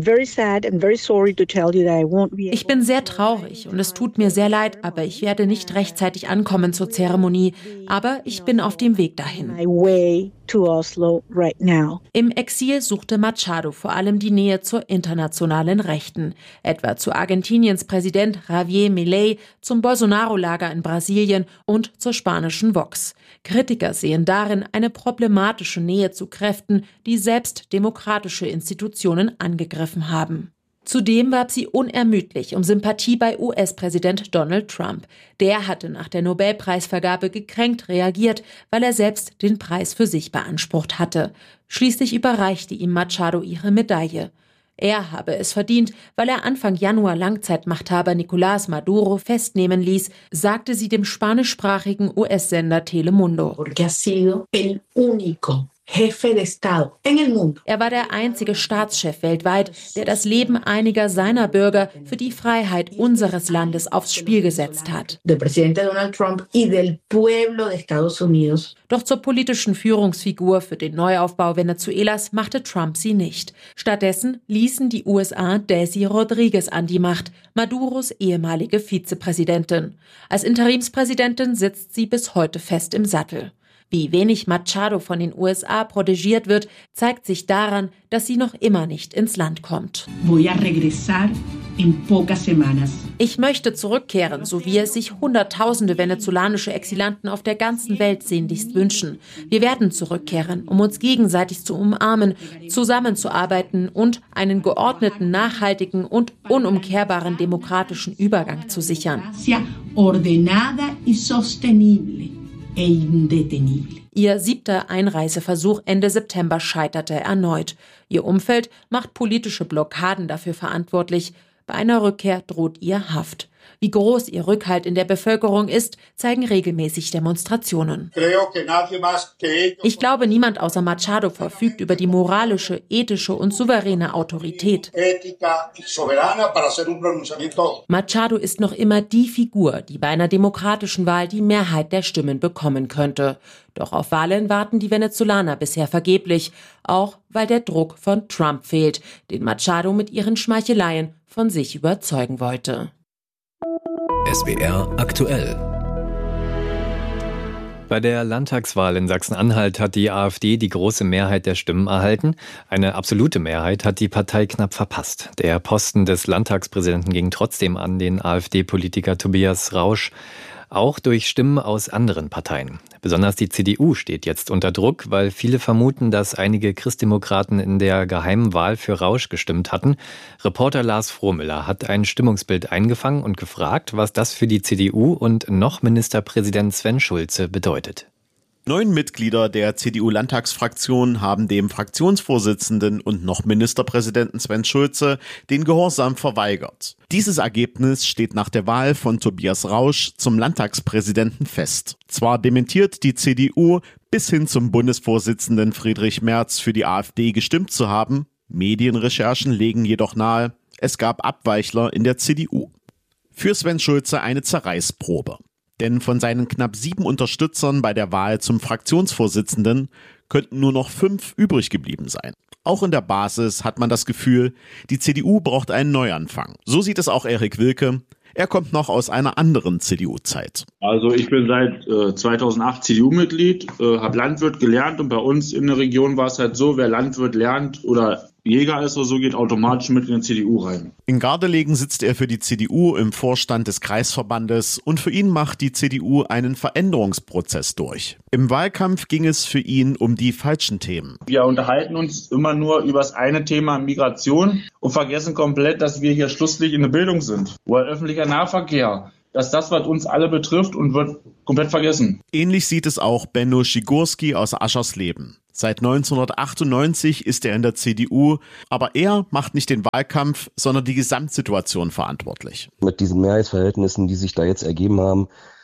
Ich bin sehr traurig und es tut mir sehr leid, aber ich werde nicht rechtzeitig ankommen zur Zeremonie. Aber ich bin auf dem Weg dahin. Im Exil suchte Machado vor allem die Nähe zur internationalen Rechten, etwa zu Argentiniens Präsident Javier Milei, zum Bolsonaro-Lager in Brasilien und zur spanischen Vox. Kritiker sehen darin eine problematische Nähe zu Kräften, die selbst demokratische Institutionen angegriffen haben. Zudem warb sie unermüdlich um Sympathie bei U S-Präsident Donald Trump. Der hatte nach der Nobelpreisvergabe gekränkt reagiert, weil er selbst den Preis für sich beansprucht hatte. Schließlich überreichte ihm Machado ihre Medaille. Er habe es verdient, weil er Anfang Januar Langzeitmachthaber Nicolás Maduro festnehmen ließ, sagte sie dem spanischsprachigen U S-Sender Telemundo. Porque ha sido el único Jefe de Estado en el mundo. Er war der einzige Staatschef weltweit, der das Leben einiger seiner Bürger für die Freiheit unseres Landes aufs Spiel gesetzt hat. Del presidente Donald Trump y del pueblo de Estados Unidos. Doch zur politischen Führungsfigur für den Neuaufbau Venezuelas machte Trump sie nicht. Stattdessen ließen die U S A Desi Rodriguez an die Macht, Maduros ehemalige Vizepräsidentin. Als Interimspräsidentin sitzt sie bis heute fest im Sattel. Wie wenig Machado von den U S A protegiert wird, zeigt sich daran, dass sie noch immer nicht ins Land kommt. Voy a regresar en pocas semanas. Ich möchte zurückkehren, so wie es sich Hunderttausende venezolanische Exilanten auf der ganzen Welt sehnlichst wünschen. Wir werden zurückkehren, um uns gegenseitig zu umarmen, zusammenzuarbeiten und einen geordneten, nachhaltigen und unumkehrbaren demokratischen Übergang zu sichern. Ordenada y sostenible. Ihr siebter Einreiseversuch Ende September scheiterte erneut. Ihr Umfeld macht politische Blockaden dafür verantwortlich. Bei einer Rückkehr droht ihr Haft. Wie groß ihr Rückhalt in der Bevölkerung ist, zeigen regelmäßig Demonstrationen. Ich glaube, niemand außer Machado verfügt über die moralische, ethische und souveräne Autorität. Machado ist noch immer die Figur, die bei einer demokratischen Wahl die Mehrheit der Stimmen bekommen könnte. Doch auf Wahlen warten die Venezolaner bisher vergeblich, auch weil der Druck von Trump fehlt, den Machado mit ihren Schmeicheleien von sich überzeugen wollte. S W R aktuell. Bei der Landtagswahl in Sachsen-Anhalt hat die AfD die große Mehrheit der Stimmen erhalten. Eine absolute Mehrheit hat die Partei knapp verpasst. Der Posten des Landtagspräsidenten ging trotzdem an den AfD-Politiker Tobias Rausch, auch durch Stimmen aus anderen Parteien. Besonders die C D U steht jetzt unter Druck, weil viele vermuten, dass einige Christdemokraten in der geheimen Wahl für Rausch gestimmt hatten. Reporter Lars Frohmüller hat ein Stimmungsbild eingefangen und gefragt, was das für die C D U und noch Ministerpräsident Sven Schulze bedeutet. Neun Mitglieder der C D U-Landtagsfraktion haben dem Fraktionsvorsitzenden und noch Ministerpräsidenten Sven Schulze den Gehorsam verweigert. Dieses Ergebnis steht nach der Wahl von Tobias Rausch zum Landtagspräsidenten fest. Zwar dementiert die C D U bis hin zum Bundesvorsitzenden Friedrich Merz für die AfD gestimmt zu haben, Medienrecherchen legen jedoch nahe, es gab Abweichler in der C D U. Für Sven Schulze eine Zerreißprobe. Denn von seinen knapp sieben Unterstützern bei der Wahl zum Fraktionsvorsitzenden könnten nur noch fünf übrig geblieben sein. Auch in der Basis hat man das Gefühl, die C D U braucht einen Neuanfang. So sieht es auch Erik Wilke. Er kommt noch aus einer anderen C D U-Zeit. Also ich bin seit äh, zweitausendacht C D U-Mitglied, äh, habe Landwirt gelernt und bei uns in der Region war es halt so, wer Landwirt lernt oder Jäger ist oder so, geht automatisch mit in die C D U rein. In Gardelegen sitzt er für die C D U im Vorstand des Kreisverbandes und für ihn macht die C D U einen Veränderungsprozess durch. Im Wahlkampf ging es für ihn um die falschen Themen. Wir unterhalten uns immer nur über das eine Thema Migration und vergessen komplett, dass wir hier schlusslich in der Bildung sind. Oder öffentlicher Nahverkehr. Dass das, was uns alle betrifft, und wird komplett vergessen. Ähnlich sieht es auch Benno Schigurski aus Aschersleben. Seit neunzehnhundertachtundneunzig ist er in der C D U, aber er macht nicht den Wahlkampf, sondern die Gesamtsituation verantwortlich. Mit diesen Mehrheitsverhältnissen, die sich da jetzt ergeben haben,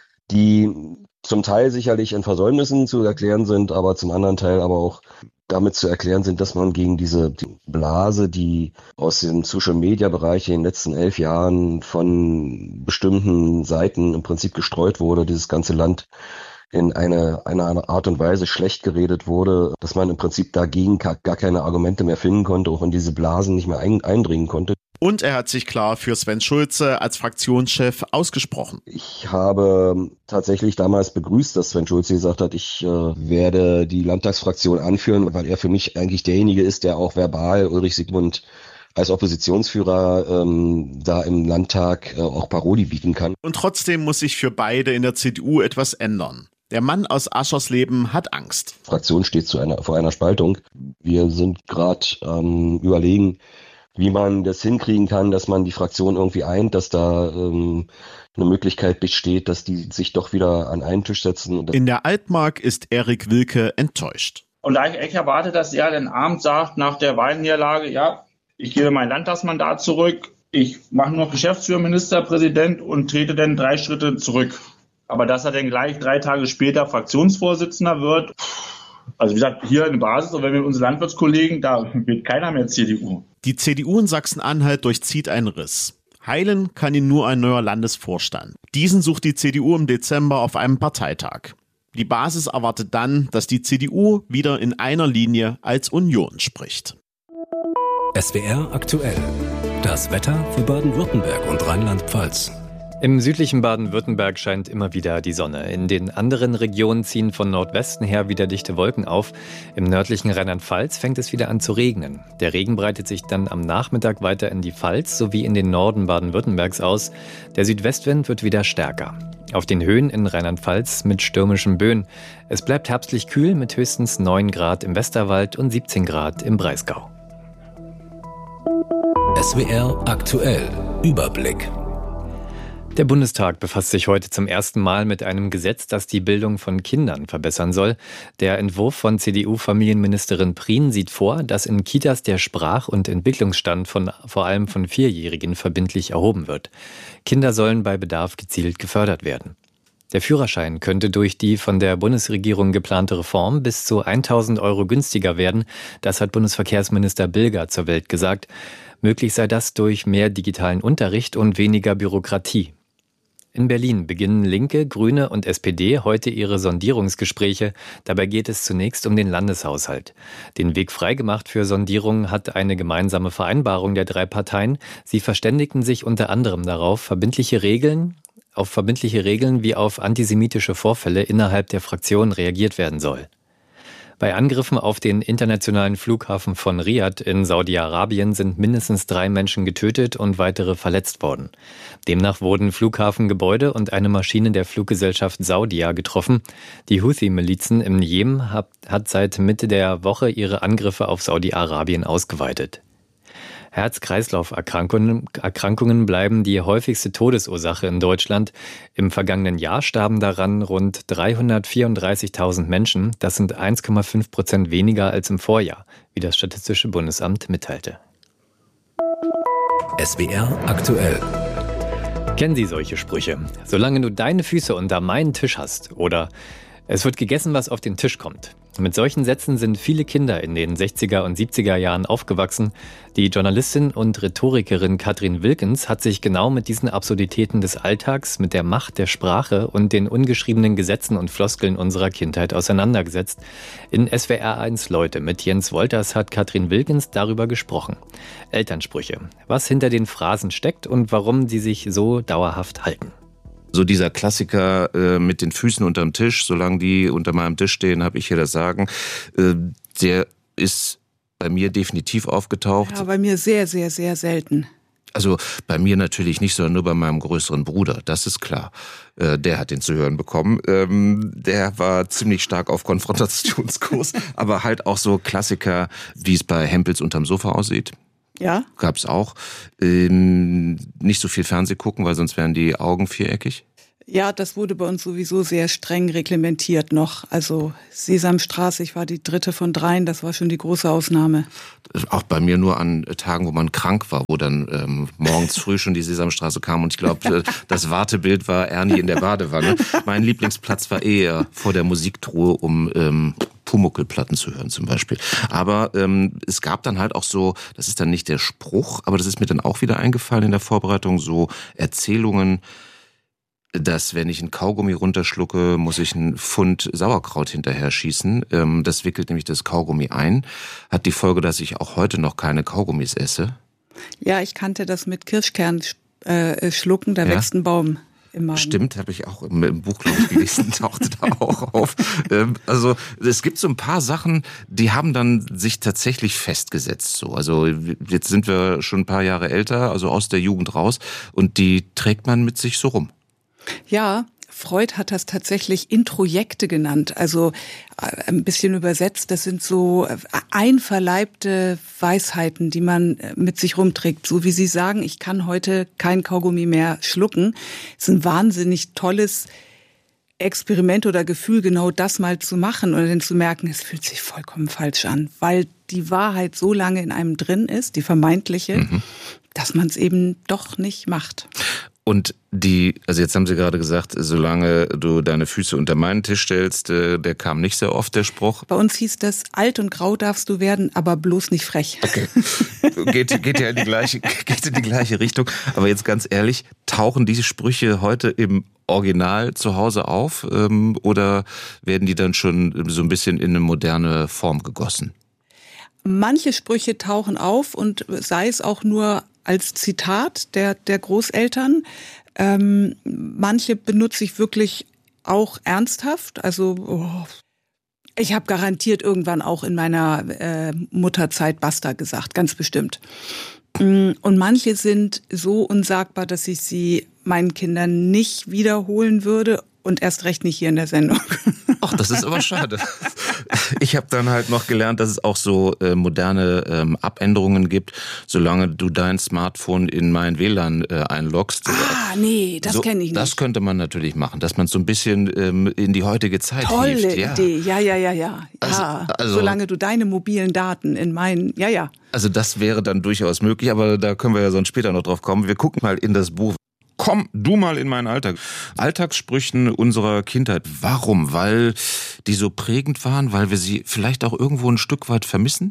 die zum Teil sicherlich in Versäumnissen zu erklären sind, aber zum anderen Teil aber auch damit zu erklären sind, dass man gegen diese Blase, die aus dem Social-Media-Bereich in den letzten elf Jahren von bestimmten Seiten im Prinzip gestreut wurde, dieses ganze Land in eine, eine Art und Weise schlecht geredet wurde, dass man im Prinzip dagegen gar keine Argumente mehr finden konnte, auch in diese Blasen nicht mehr ein, eindringen konnte. Und er hat sich klar für Sven Schulze als Fraktionschef ausgesprochen. Ich habe tatsächlich damals begrüßt, dass Sven Schulze gesagt hat, ich äh, werde die Landtagsfraktion anführen, weil er für mich eigentlich derjenige ist, der auch verbal Ulrich Sigmund als Oppositionsführer ähm, da im Landtag äh, auch Parodie bieten kann. Und trotzdem muss sich für beide in der C D U etwas ändern. Der Mann aus Aschersleben hat Angst. Die Fraktion steht zu einer, vor einer Spaltung. Wir sind gerade ähm, überlegen, wie man das hinkriegen kann, dass man die Fraktion irgendwie eint, dass da ähm, eine Möglichkeit besteht, dass die sich doch wieder an einen Tisch setzen. In der Altmark ist Erik Wilke enttäuscht. Und da ich erwarte, dass er den Abend sagt, nach der Wahlniederlage, ja, ich gebe mein Landtagsmandat zurück, ich mache nur Geschäftsführer, Ministerpräsident und trete dann drei Schritte zurück. Aber dass er dann gleich drei Tage später Fraktionsvorsitzender wird, also wie gesagt, hier in der Basis, und wenn wir unsere Landwirtskollegen, da wird keiner mehr C D U. Die C D U in Sachsen-Anhalt durchzieht einen Riss. Heilen kann ihn nur ein neuer Landesvorstand. Diesen sucht die C D U im Dezember auf einem Parteitag. Die Basis erwartet dann, dass die C D U wieder in einer Linie als Union spricht. S W R aktuell. Das Wetter für Baden-Württemberg und Rheinland-Pfalz. Im südlichen Baden-Württemberg scheint immer wieder die Sonne. In den anderen Regionen ziehen von Nordwesten her wieder dichte Wolken auf. Im nördlichen Rheinland-Pfalz fängt es wieder an zu regnen. Der Regen breitet sich dann am Nachmittag weiter in die Pfalz sowie in den Norden Baden-Württembergs aus. Der Südwestwind wird wieder stärker. Auf den Höhen in Rheinland-Pfalz mit stürmischen Böen. Es bleibt herbstlich kühl mit höchstens neun Grad im Westerwald und siebzehn Grad im Breisgau. S W R aktuell. Überblick. Der Bundestag befasst sich heute zum ersten Mal mit einem Gesetz, das die Bildung von Kindern verbessern soll. Der Entwurf von C D U-Familienministerin Prien sieht vor, dass in Kitas der Sprach- und Entwicklungsstand von vor allem von Vierjährigen verbindlich erhoben wird. Kinder sollen bei Bedarf gezielt gefördert werden. Der Führerschein könnte durch die von der Bundesregierung geplante Reform bis zu tausend Euro günstiger werden. Das hat Bundesverkehrsminister Bilger zur Welt gesagt. Möglich sei das durch mehr digitalen Unterricht und weniger Bürokratie. In Berlin beginnen Linke, Grüne und S P D heute ihre Sondierungsgespräche. Dabei geht es zunächst um den Landeshaushalt. Den Weg freigemacht für Sondierungen hat eine gemeinsame Vereinbarung der drei Parteien. Sie verständigten sich unter anderem darauf, verbindliche Regeln, auf verbindliche Regeln wie auf antisemitische Vorfälle innerhalb der Fraktion reagiert werden soll. Bei Angriffen auf den internationalen Flughafen von Riad in Saudi-Arabien sind mindestens drei Menschen getötet und weitere verletzt worden. Demnach wurden Flughafengebäude und eine Maschine der Fluggesellschaft Saudia getroffen. Die Houthi-Milizen im Jemen hat, hat seit Mitte der Woche ihre Angriffe auf Saudi-Arabien ausgeweitet. Herz-Kreislauf-Erkrankungen Erkrankungen bleiben die häufigste Todesursache in Deutschland. Im vergangenen Jahr starben daran rund dreihundertvierunddreißigtausend Menschen. Das sind eins Komma fünf Prozent weniger als im Vorjahr, wie das Statistische Bundesamt mitteilte. S W R aktuell. Kennen Sie solche Sprüche? Solange du deine Füße unter meinen Tisch hast oder es wird gegessen, was auf den Tisch kommt. Mit solchen Sätzen sind viele Kinder in den sechziger und siebziger Jahren aufgewachsen. Die Journalistin und Rhetorikerin Katrin Wilkens hat sich genau mit diesen Absurditäten des Alltags, mit der Macht der Sprache und den ungeschriebenen Gesetzen und Floskeln unserer Kindheit auseinandergesetzt. In S W R eins Leute mit Jens Wolters hat Katrin Wilkens darüber gesprochen. Elternsprüche, was hinter den Phrasen steckt und warum sie sich so dauerhaft halten. So dieser Klassiker äh, mit den Füßen unterm Tisch, solange die unter meinem Tisch stehen, habe ich hier das Sagen, äh, der ist Bei mir definitiv aufgetaucht. Ja, bei mir sehr, sehr, sehr selten. Also bei mir natürlich nicht, sondern nur bei meinem größeren Bruder, das ist klar. Äh, der hat den zu hören bekommen. Ähm, der war ziemlich stark auf Konfrontationskurs, aber halt auch so Klassiker, wie es bei Hempels unterm Sofa aussieht. Ja. Gab's auch. Ähm, nicht so viel Fernseh gucken, weil sonst wären die Augen viereckig. Ja, das wurde bei uns sowieso sehr streng reglementiert noch. Also Sesamstraße, ich war die dritte von dreien, das war schon die große Ausnahme. Auch bei mir nur an Tagen, wo man krank war, wo dann ähm, morgens früh schon die Sesamstraße kam. Und ich glaube, das Wartebild war Ernie in der Badewanne. Mein Lieblingsplatz war eher vor der Musiktruhe, um ähm, Pumuckl-Platten zu hören zum Beispiel. Aber ähm, es gab dann halt auch so, das ist dann nicht der Spruch, aber das ist mir dann auch wieder eingefallen in der Vorbereitung, so Erzählungen, dass wenn ich einen Kaugummi runterschlucke, muss ich einen Pfund Sauerkraut hinterher schießen. Ähm, das wickelt nämlich das Kaugummi ein. Hat die Folge, dass ich auch heute noch keine Kaugummis esse. Ja, ich kannte das mit Kirschkern äh, schlucken, da ja. wächst ein Baum im Magen. Stimmt, habe ich auch im, im Buch, glaube ich, gelesen, tauchte da auch auf. Ähm, also es gibt so ein paar Sachen, die haben dann sich tatsächlich festgesetzt. So. Also jetzt sind wir schon ein paar Jahre älter, also aus der Jugend raus, und die trägt man mit sich so rum. Ja, Freud hat das tatsächlich Introjekte genannt, also ein bisschen übersetzt. Das sind so einverleibte Weisheiten, die man mit sich rumträgt. So wie Sie sagen, ich kann heute kein Kaugummi mehr schlucken. Es ist ein wahnsinnig tolles Experiment oder Gefühl, genau das mal zu machen oder dann zu merken, es fühlt sich vollkommen falsch an, weil die Wahrheit so lange in einem drin ist, die vermeintliche, mhm. dass man es eben doch nicht macht. Und die, also jetzt haben Sie gerade gesagt, solange du deine Füße unter meinen Tisch stellst, der kam nicht sehr oft, der Spruch. Bei uns hieß das, alt und grau darfst du werden, aber bloß nicht frech. Okay. Geht, geht ja in die gleiche, geht in die gleiche Richtung. Aber jetzt ganz ehrlich, tauchen diese Sprüche heute im Original zu Hause auf, ähm, oder werden die dann schon so ein bisschen in eine moderne Form gegossen? Manche Sprüche tauchen auf und sei es auch nur als Zitat der, der Großeltern. Ähm, manche benutze ich wirklich auch ernsthaft. Also oh, ich habe garantiert irgendwann auch in meiner äh, Mutterzeit Basta gesagt, ganz bestimmt. Und manche sind so unsagbar, dass ich sie meinen Kindern nicht wiederholen würde und erst recht nicht hier in der Sendung. Ach, das ist aber schade. Ich habe dann halt noch gelernt, dass es auch so äh, moderne ähm, Abänderungen gibt, solange du dein Smartphone in mein W L A N äh, einloggst. Ah, nee, das so, kenne ich nicht. Das könnte man natürlich machen, dass man so ein bisschen ähm, in die heutige Zeit Tolle hieft. Ja. Idee, ja, ja, ja, ja. Also, ja. also, solange du deine mobilen Daten in meinen, ja, ja. Also das wäre dann durchaus möglich, aber da können wir ja sonst später noch drauf kommen. Wir gucken mal in das Buch. Komm du mal in meinen Alltag. Alltagssprüchen unserer Kindheit. Warum? Weil die so prägend waren? Weil wir sie vielleicht auch irgendwo ein Stück weit vermissen?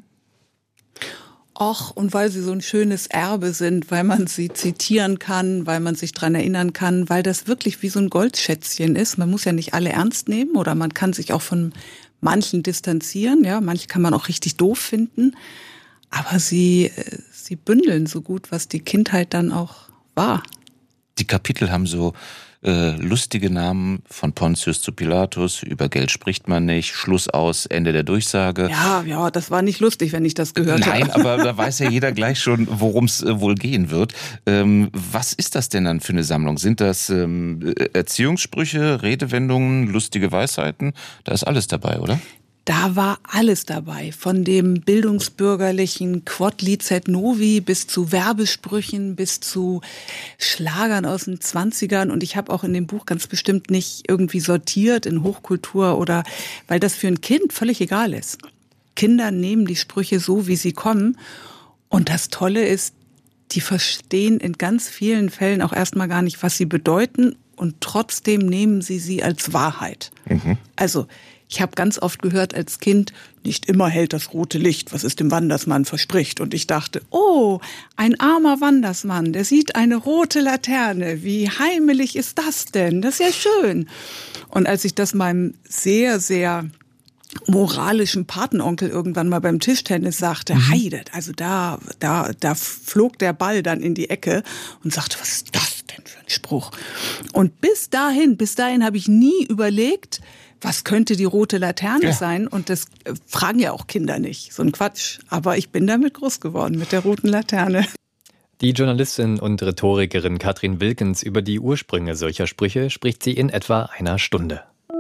Och, und weil sie so ein schönes Erbe sind, weil man sie zitieren kann, weil man sich dran erinnern kann, weil das wirklich wie so ein Goldschätzchen ist. Man muss ja nicht alle ernst nehmen oder man kann sich auch von manchen distanzieren. Ja, manche kann man auch richtig doof finden. Aber sie, sie bündeln so gut, was die Kindheit dann auch war. Die Kapitel haben so äh, lustige Namen, von Pontius zu Pilatus, über Geld spricht man nicht, Schluss aus, Ende der Durchsage. Ja, ja, das war nicht lustig, wenn ich das gehört habe. Nein, aber da weiß ja jeder gleich schon, worum es äh, wohl gehen wird. Ähm, was ist das denn dann für eine Sammlung? Sind das ähm, Erziehungssprüche, Redewendungen, lustige Weisheiten? Da ist alles dabei, oder? Da war alles dabei, von dem bildungsbürgerlichen Quod licet novi bis zu Werbesprüchen, bis zu Schlagern aus den Zwanzigern. Und ich habe auch in dem Buch ganz bestimmt nicht irgendwie sortiert in Hochkultur oder, weil das für ein Kind völlig egal ist. Kinder nehmen die Sprüche so, wie sie kommen. Und das Tolle ist, die verstehen in ganz vielen Fällen auch erstmal gar nicht, was sie bedeuten. Und trotzdem nehmen sie sie als Wahrheit. Mhm. Also, ich habe ganz oft gehört als Kind, nicht immer hält das rote Licht, was es dem Wandersmann verspricht. Und ich dachte, oh, ein armer Wandersmann, der sieht eine rote Laterne. Wie heimelig ist das denn? Das ist ja schön. Und als ich das meinem sehr, sehr moralischen Patenonkel irgendwann mal beim Tischtennis sagte, mhm. Heide, also da, da, da flog der Ball dann in die Ecke und sagte, was ist das denn für ein Spruch? Und bis dahin, bis dahin habe ich nie überlegt, was könnte die rote Laterne ja. sein? Und das fragen ja auch Kinder nicht. So ein Quatsch. Aber ich bin damit groß geworden, mit der roten Laterne. Die Journalistin und Rhetorikerin Katrin Wilkens über die Ursprünge solcher Sprüche spricht sie in etwa einer Stunde.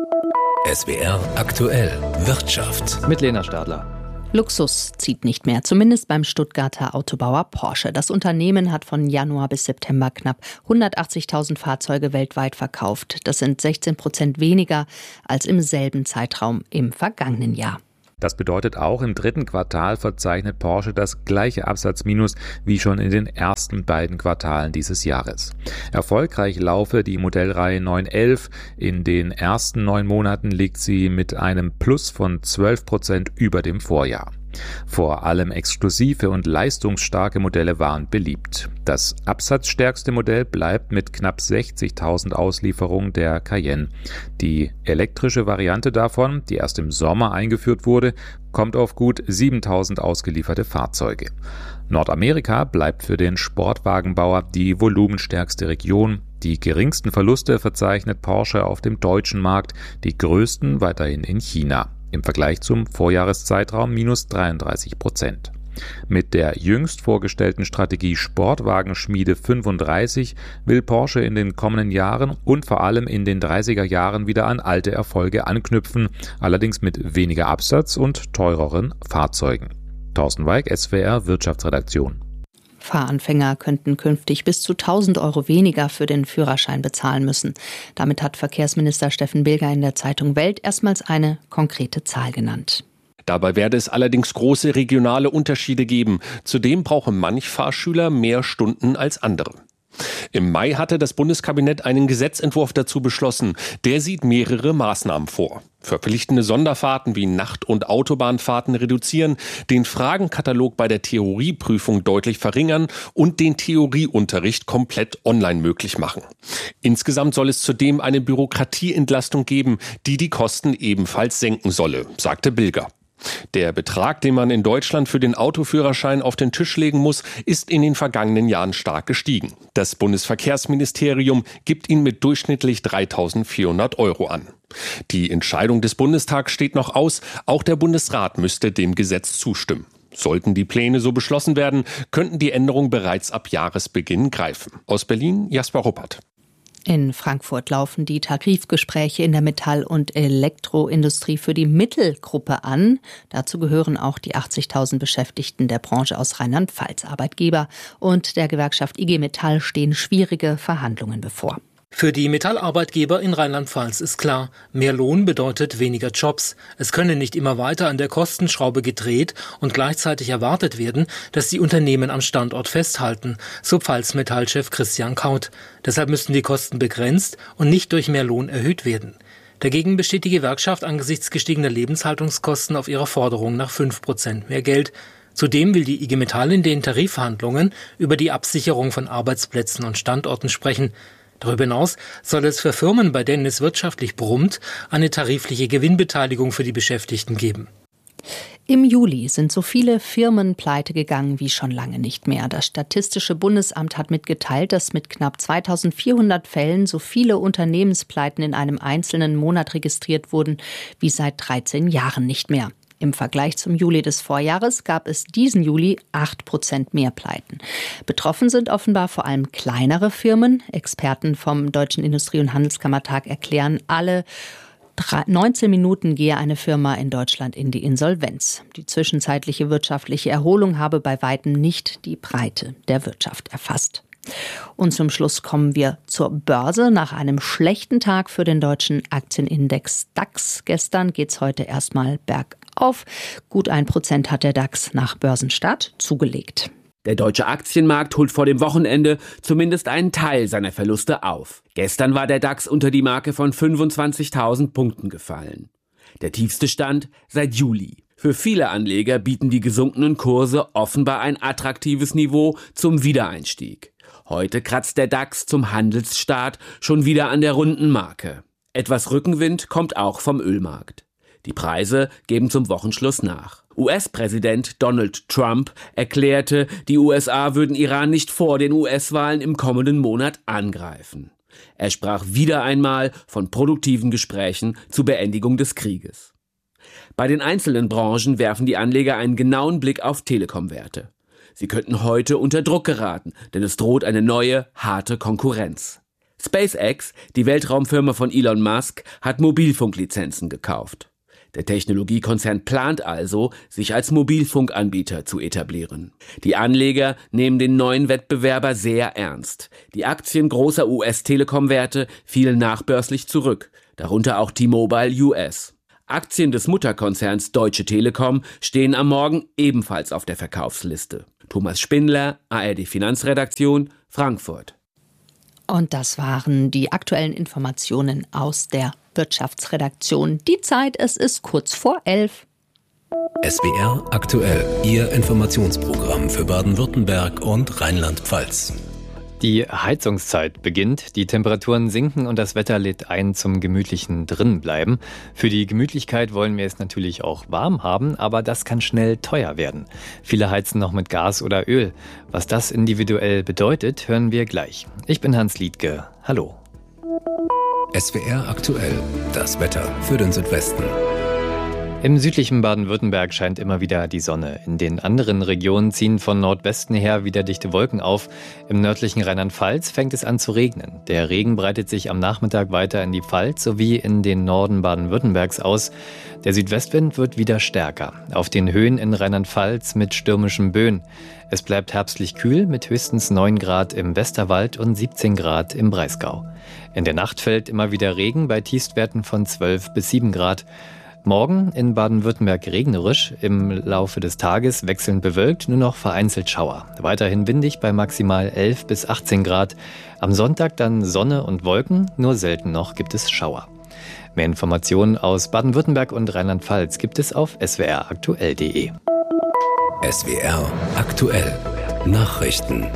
S W R aktuell Wirtschaft. Mit Lena Stadler. Luxus zieht nicht mehr, zumindest beim Stuttgarter Autobauer Porsche. Das Unternehmen hat von Januar bis September knapp hundertachtzigtausend Fahrzeuge weltweit verkauft. Das sind sechzehn Prozent weniger als im selben Zeitraum im vergangenen Jahr. Das bedeutet, auch im dritten Quartal verzeichnet Porsche das gleiche Absatzminus wie schon in den ersten beiden Quartalen dieses Jahres. Erfolgreich laufe die Modellreihe neun elf. In den ersten neun Monaten liegt sie mit einem Plus von zwölf Prozent über dem Vorjahr. Vor allem exklusive und leistungsstarke Modelle waren beliebt. Das absatzstärkste Modell bleibt mit knapp sechzigtausend Auslieferungen der Cayenne. Die elektrische Variante davon, die erst im Sommer eingeführt wurde, kommt auf gut siebentausend ausgelieferte Fahrzeuge. Nordamerika bleibt für den Sportwagenbauer die volumenstärkste Region. Die geringsten Verluste verzeichnet Porsche auf dem deutschen Markt, die größten weiterhin in China. Im Vergleich zum Vorjahreszeitraum minus dreiunddreißig Prozent. Mit der jüngst vorgestellten Strategie Sportwagenschmiede fünfunddreißig will Porsche in den kommenden Jahren und vor allem in den dreißiger Jahren wieder an alte Erfolge anknüpfen, allerdings mit weniger Absatz und teureren Fahrzeugen. Thorsten Weig, S W R Wirtschaftsredaktion. Fahranfänger könnten künftig bis zu tausend Euro weniger für den Führerschein bezahlen müssen. Damit hat Verkehrsminister Steffen Bilger in der Zeitung Welt erstmals eine konkrete Zahl genannt. Dabei werde es allerdings große regionale Unterschiede geben. Zudem brauche manch Fahrschüler mehr Stunden als andere. Im Mai hatte das Bundeskabinett einen Gesetzentwurf dazu beschlossen. Der sieht mehrere Maßnahmen vor. Verpflichtende Sonderfahrten wie Nacht- und Autobahnfahrten reduzieren, den Fragenkatalog bei der Theorieprüfung deutlich verringern und den Theorieunterricht komplett online möglich machen. Insgesamt soll es zudem eine Bürokratieentlastung geben, die die Kosten ebenfalls senken solle, sagte Bilger. Der Betrag, den man in Deutschland für den Autoführerschein auf den Tisch legen muss, ist in den vergangenen Jahren stark gestiegen. Das Bundesverkehrsministerium gibt ihn mit durchschnittlich dreitausendvierhundert Euro an. Die Entscheidung des Bundestags steht noch aus. Auch der Bundesrat müsste dem Gesetz zustimmen. Sollten die Pläne so beschlossen werden, könnten die Änderungen bereits ab Jahresbeginn greifen. Aus Berlin, Jasper Ruppert. In Frankfurt laufen die Tarifgespräche in der Metall- und Elektroindustrie für die Mittelgruppe an. Dazu gehören auch die achtzigtausend Beschäftigten der Branche aus Rheinland-Pfalz. Arbeitgeber und der Gewerkschaft I G Metall stehen schwierige Verhandlungen bevor. Für die Metallarbeitgeber in Rheinland-Pfalz ist klar, mehr Lohn bedeutet weniger Jobs. Es könne nicht immer weiter an der Kostenschraube gedreht und gleichzeitig erwartet werden, dass die Unternehmen am Standort festhalten, so Pfalz-Metall-Chef Christian Kaut. Deshalb müssten die Kosten begrenzt und nicht durch mehr Lohn erhöht werden. Dagegen besteht die Gewerkschaft angesichts gestiegener Lebenshaltungskosten auf ihrer Forderung nach fünf Prozent mehr Geld. Zudem will die I G Metall in den Tarifverhandlungen über die Absicherung von Arbeitsplätzen und Standorten sprechen. Darüber hinaus soll es für Firmen, bei denen es wirtschaftlich brummt, eine tarifliche Gewinnbeteiligung für die Beschäftigten geben. Im Juli sind so viele Firmen pleite gegangen wie schon lange nicht mehr. Das Statistische Bundesamt hat mitgeteilt, dass mit knapp zweitausendvierhundert Fällen so viele Unternehmenspleiten in einem einzelnen Monat registriert wurden wie seit dreizehn Jahren nicht mehr. Im Vergleich zum Juli des Vorjahres gab es diesen Juli acht Prozent mehr Pleiten. Betroffen sind offenbar vor allem kleinere Firmen. Experten vom Deutschen Industrie- und Handelskammertag erklären, alle neunzehn Minuten gehe eine Firma in Deutschland in die Insolvenz. Die zwischenzeitliche wirtschaftliche Erholung habe bei weitem nicht die Breite der Wirtschaft erfasst. Und zum Schluss kommen wir zur Börse. Nach einem schlechten Tag für den deutschen Aktienindex DAX gestern geht's heute erstmal bergauf. Gut ein Prozent hat der DAX nach Börsenstart zugelegt. Der deutsche Aktienmarkt holt vor dem Wochenende zumindest einen Teil seiner Verluste auf. Gestern war der DAX unter die Marke von fünfundzwanzigtausend Punkten gefallen. Der tiefste Stand seit Juli. Für viele Anleger bieten die gesunkenen Kurse offenbar ein attraktives Niveau zum Wiedereinstieg. Heute kratzt der DAX zum Handelsstart schon wieder an der runden Marke. Etwas Rückenwind kommt auch vom Ölmarkt. Die Preise geben zum Wochenschluss nach. U S-Präsident Donald Trump erklärte, die U S A würden Iran nicht vor den U S-Wahlen im kommenden Monat angreifen. Er sprach wieder einmal von produktiven Gesprächen zur Beendigung des Krieges. Bei den einzelnen Branchen werfen die Anleger einen genauen Blick auf Telekom-Werte. Sie könnten heute unter Druck geraten, denn es droht eine neue, harte Konkurrenz. SpaceX, die Weltraumfirma von Elon Musk, hat Mobilfunklizenzen gekauft. Der Technologiekonzern plant also, sich als Mobilfunkanbieter zu etablieren. Die Anleger nehmen den neuen Wettbewerber sehr ernst. Die Aktien großer U S-Telekom-Werte fielen nachbörslich zurück, darunter auch T-Mobile U S. Aktien des Mutterkonzerns Deutsche Telekom stehen am Morgen ebenfalls auf der Verkaufsliste. Thomas Spindler, A R D Finanzredaktion, Frankfurt. Und das waren die aktuellen Informationen aus der Wirtschaftsredaktion. Die Zeit, es ist kurz vor elf. S W R aktuell, Ihr Informationsprogramm für Baden-Württemberg und Rheinland-Pfalz. Die Heizungszeit beginnt, die Temperaturen sinken und das Wetter lädt ein zum gemütlichen Drinnenbleiben. Für die Gemütlichkeit wollen wir es natürlich auch warm haben, aber das kann schnell teuer werden. Viele heizen noch mit Gas oder Öl. Was das individuell bedeutet, hören wir gleich. Ich bin Hans Liedtke. Hallo. S W R aktuell, das Wetter für den Südwesten. Im südlichen Baden-Württemberg scheint immer wieder die Sonne. In den anderen Regionen ziehen von Nordwesten her wieder dichte Wolken auf. Im nördlichen Rheinland-Pfalz fängt es an zu regnen. Der Regen breitet sich am Nachmittag weiter in die Pfalz sowie in den Norden Baden-Württembergs aus. Der Südwestwind wird wieder stärker. Auf den Höhen in Rheinland-Pfalz mit stürmischen Böen. Es bleibt herbstlich kühl mit höchstens neun Grad im Westerwald und siebzehn Grad im Breisgau. In der Nacht fällt immer wieder Regen bei Tiefstwerten von zwölf bis sieben Grad. Morgen in Baden-Württemberg regnerisch, im Laufe des Tages wechselnd bewölkt, nur noch vereinzelt Schauer. Weiterhin windig bei maximal elf bis achtzehn Grad. Am Sonntag dann Sonne und Wolken, nur selten noch gibt es Schauer. Mehr Informationen aus Baden-Württemberg und Rheinland-Pfalz gibt es auf s w r aktuell punkt d e. S W R aktuell Nachrichten.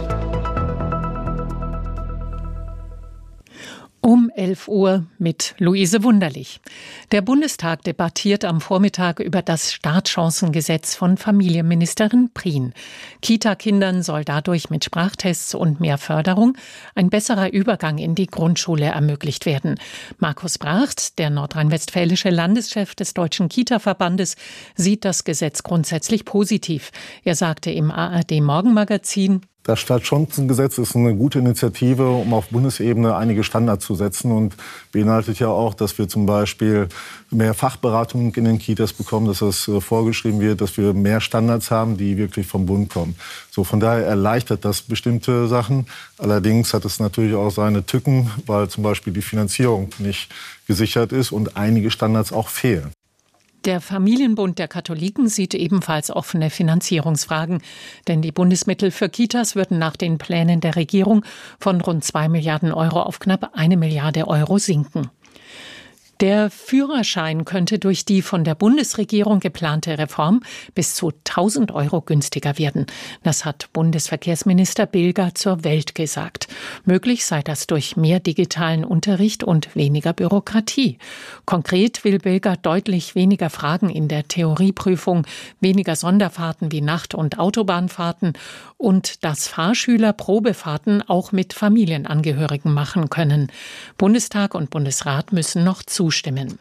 Um elf Uhr mit Luise Wunderlich. Der Bundestag debattiert am Vormittag über das Startchancengesetz von Familienministerin Prien. Kita-Kindern soll dadurch mit Sprachtests und mehr Förderung ein besserer Übergang in die Grundschule ermöglicht werden. Markus Bracht, der nordrhein-westfälische Landeschef des Deutschen Kita-Verbandes, sieht das Gesetz grundsätzlich positiv. Er sagte im A R D-Morgenmagazin: Das Startchancengesetz ist eine gute Initiative, um auf Bundesebene einige Standards zu setzen und beinhaltet ja auch, dass wir zum Beispiel mehr Fachberatung in den Kitas bekommen, dass das vorgeschrieben wird, dass wir mehr Standards haben, die wirklich vom Bund kommen. So, von daher erleichtert das bestimmte Sachen. Allerdings hat es natürlich auch seine Tücken, weil zum Beispiel die Finanzierung nicht gesichert ist und einige Standards auch fehlen. Der Familienbund der Katholiken sieht ebenfalls offene Finanzierungsfragen. Denn die Bundesmittel für Kitas würden nach den Plänen der Regierung von rund zwei Milliarden Euro auf knapp eine Milliarde Euro sinken. Der Führerschein könnte durch die von der Bundesregierung geplante Reform bis zu tausend Euro günstiger werden. Das hat Bundesverkehrsminister Bilger zur Welt gesagt. Möglich sei das durch mehr digitalen Unterricht und weniger Bürokratie. Konkret will Bilger deutlich weniger Fragen in der Theorieprüfung, weniger Sonderfahrten wie Nacht- und Autobahnfahrten und dass Fahrschüler Probefahrten auch mit Familienangehörigen machen können. Bundestag und Bundesrat müssen noch zustimmen. Stimmen.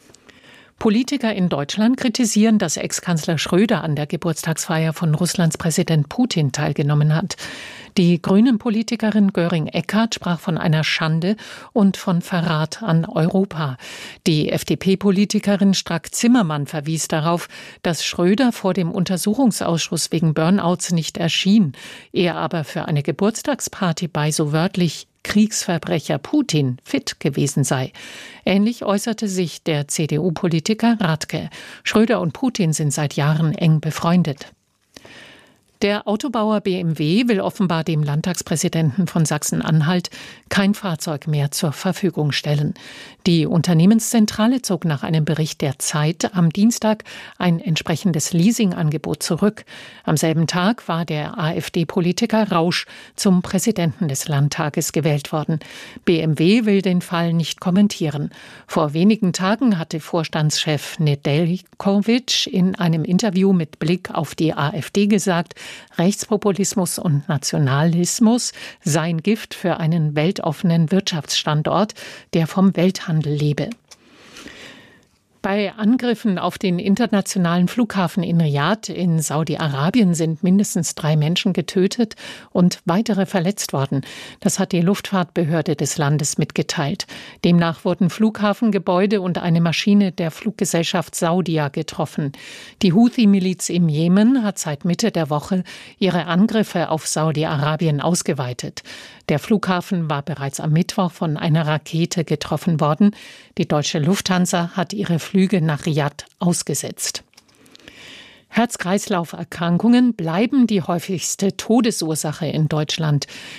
Politiker in Deutschland kritisieren, dass Ex-Kanzler Schröder an der Geburtstagsfeier von Russlands Präsident Putin teilgenommen hat. Die Grünen-Politikerin Göring-Eckardt sprach von einer Schande und von Verrat an Europa. Die F D P-Politikerin Strack-Zimmermann verwies darauf, dass Schröder vor dem Untersuchungsausschuss wegen Burnouts nicht erschien, er aber für eine Geburtstagsparty bei so wörtlich Kriegsverbrecher Putin fit gewesen sei. Ähnlich äußerte sich der C D U-Politiker Radke. Schröder und Putin sind seit Jahren eng befreundet. Der Autobauer B M W will offenbar dem Landtagspräsidenten von Sachsen-Anhalt kein Fahrzeug mehr zur Verfügung stellen. Die Unternehmenszentrale zog nach einem Bericht der Zeit am Dienstag ein entsprechendes Leasingangebot zurück. Am selben Tag war der AfD-Politiker Rausch zum Präsidenten des Landtages gewählt worden. B M W will den Fall nicht kommentieren. Vor wenigen Tagen hatte Vorstandschef Nedeljkovic in einem Interview mit Blick auf die AfD gesagt, Rechtspopulismus und Nationalismus seien Gift für einen weltoffenen Wirtschaftsstandort, der vom Welthandel lebe. Bei Angriffen auf den internationalen Flughafen in Riad in Saudi-Arabien sind mindestens drei Menschen getötet und weitere verletzt worden. Das hat die Luftfahrtbehörde des Landes mitgeteilt. Demnach wurden Flughafengebäude und eine Maschine der Fluggesellschaft Saudia getroffen. Die Houthi-Miliz im Jemen hat seit Mitte der Woche ihre Angriffe auf Saudi-Arabien ausgeweitet. Der Flughafen war bereits am Mittwoch von einer Rakete getroffen worden. Die deutsche Lufthansa hat ihre Flüge nach Riad ausgesetzt. Herz-Kreislauf-Erkrankungen bleiben die häufigste Todesursache in Deutschland.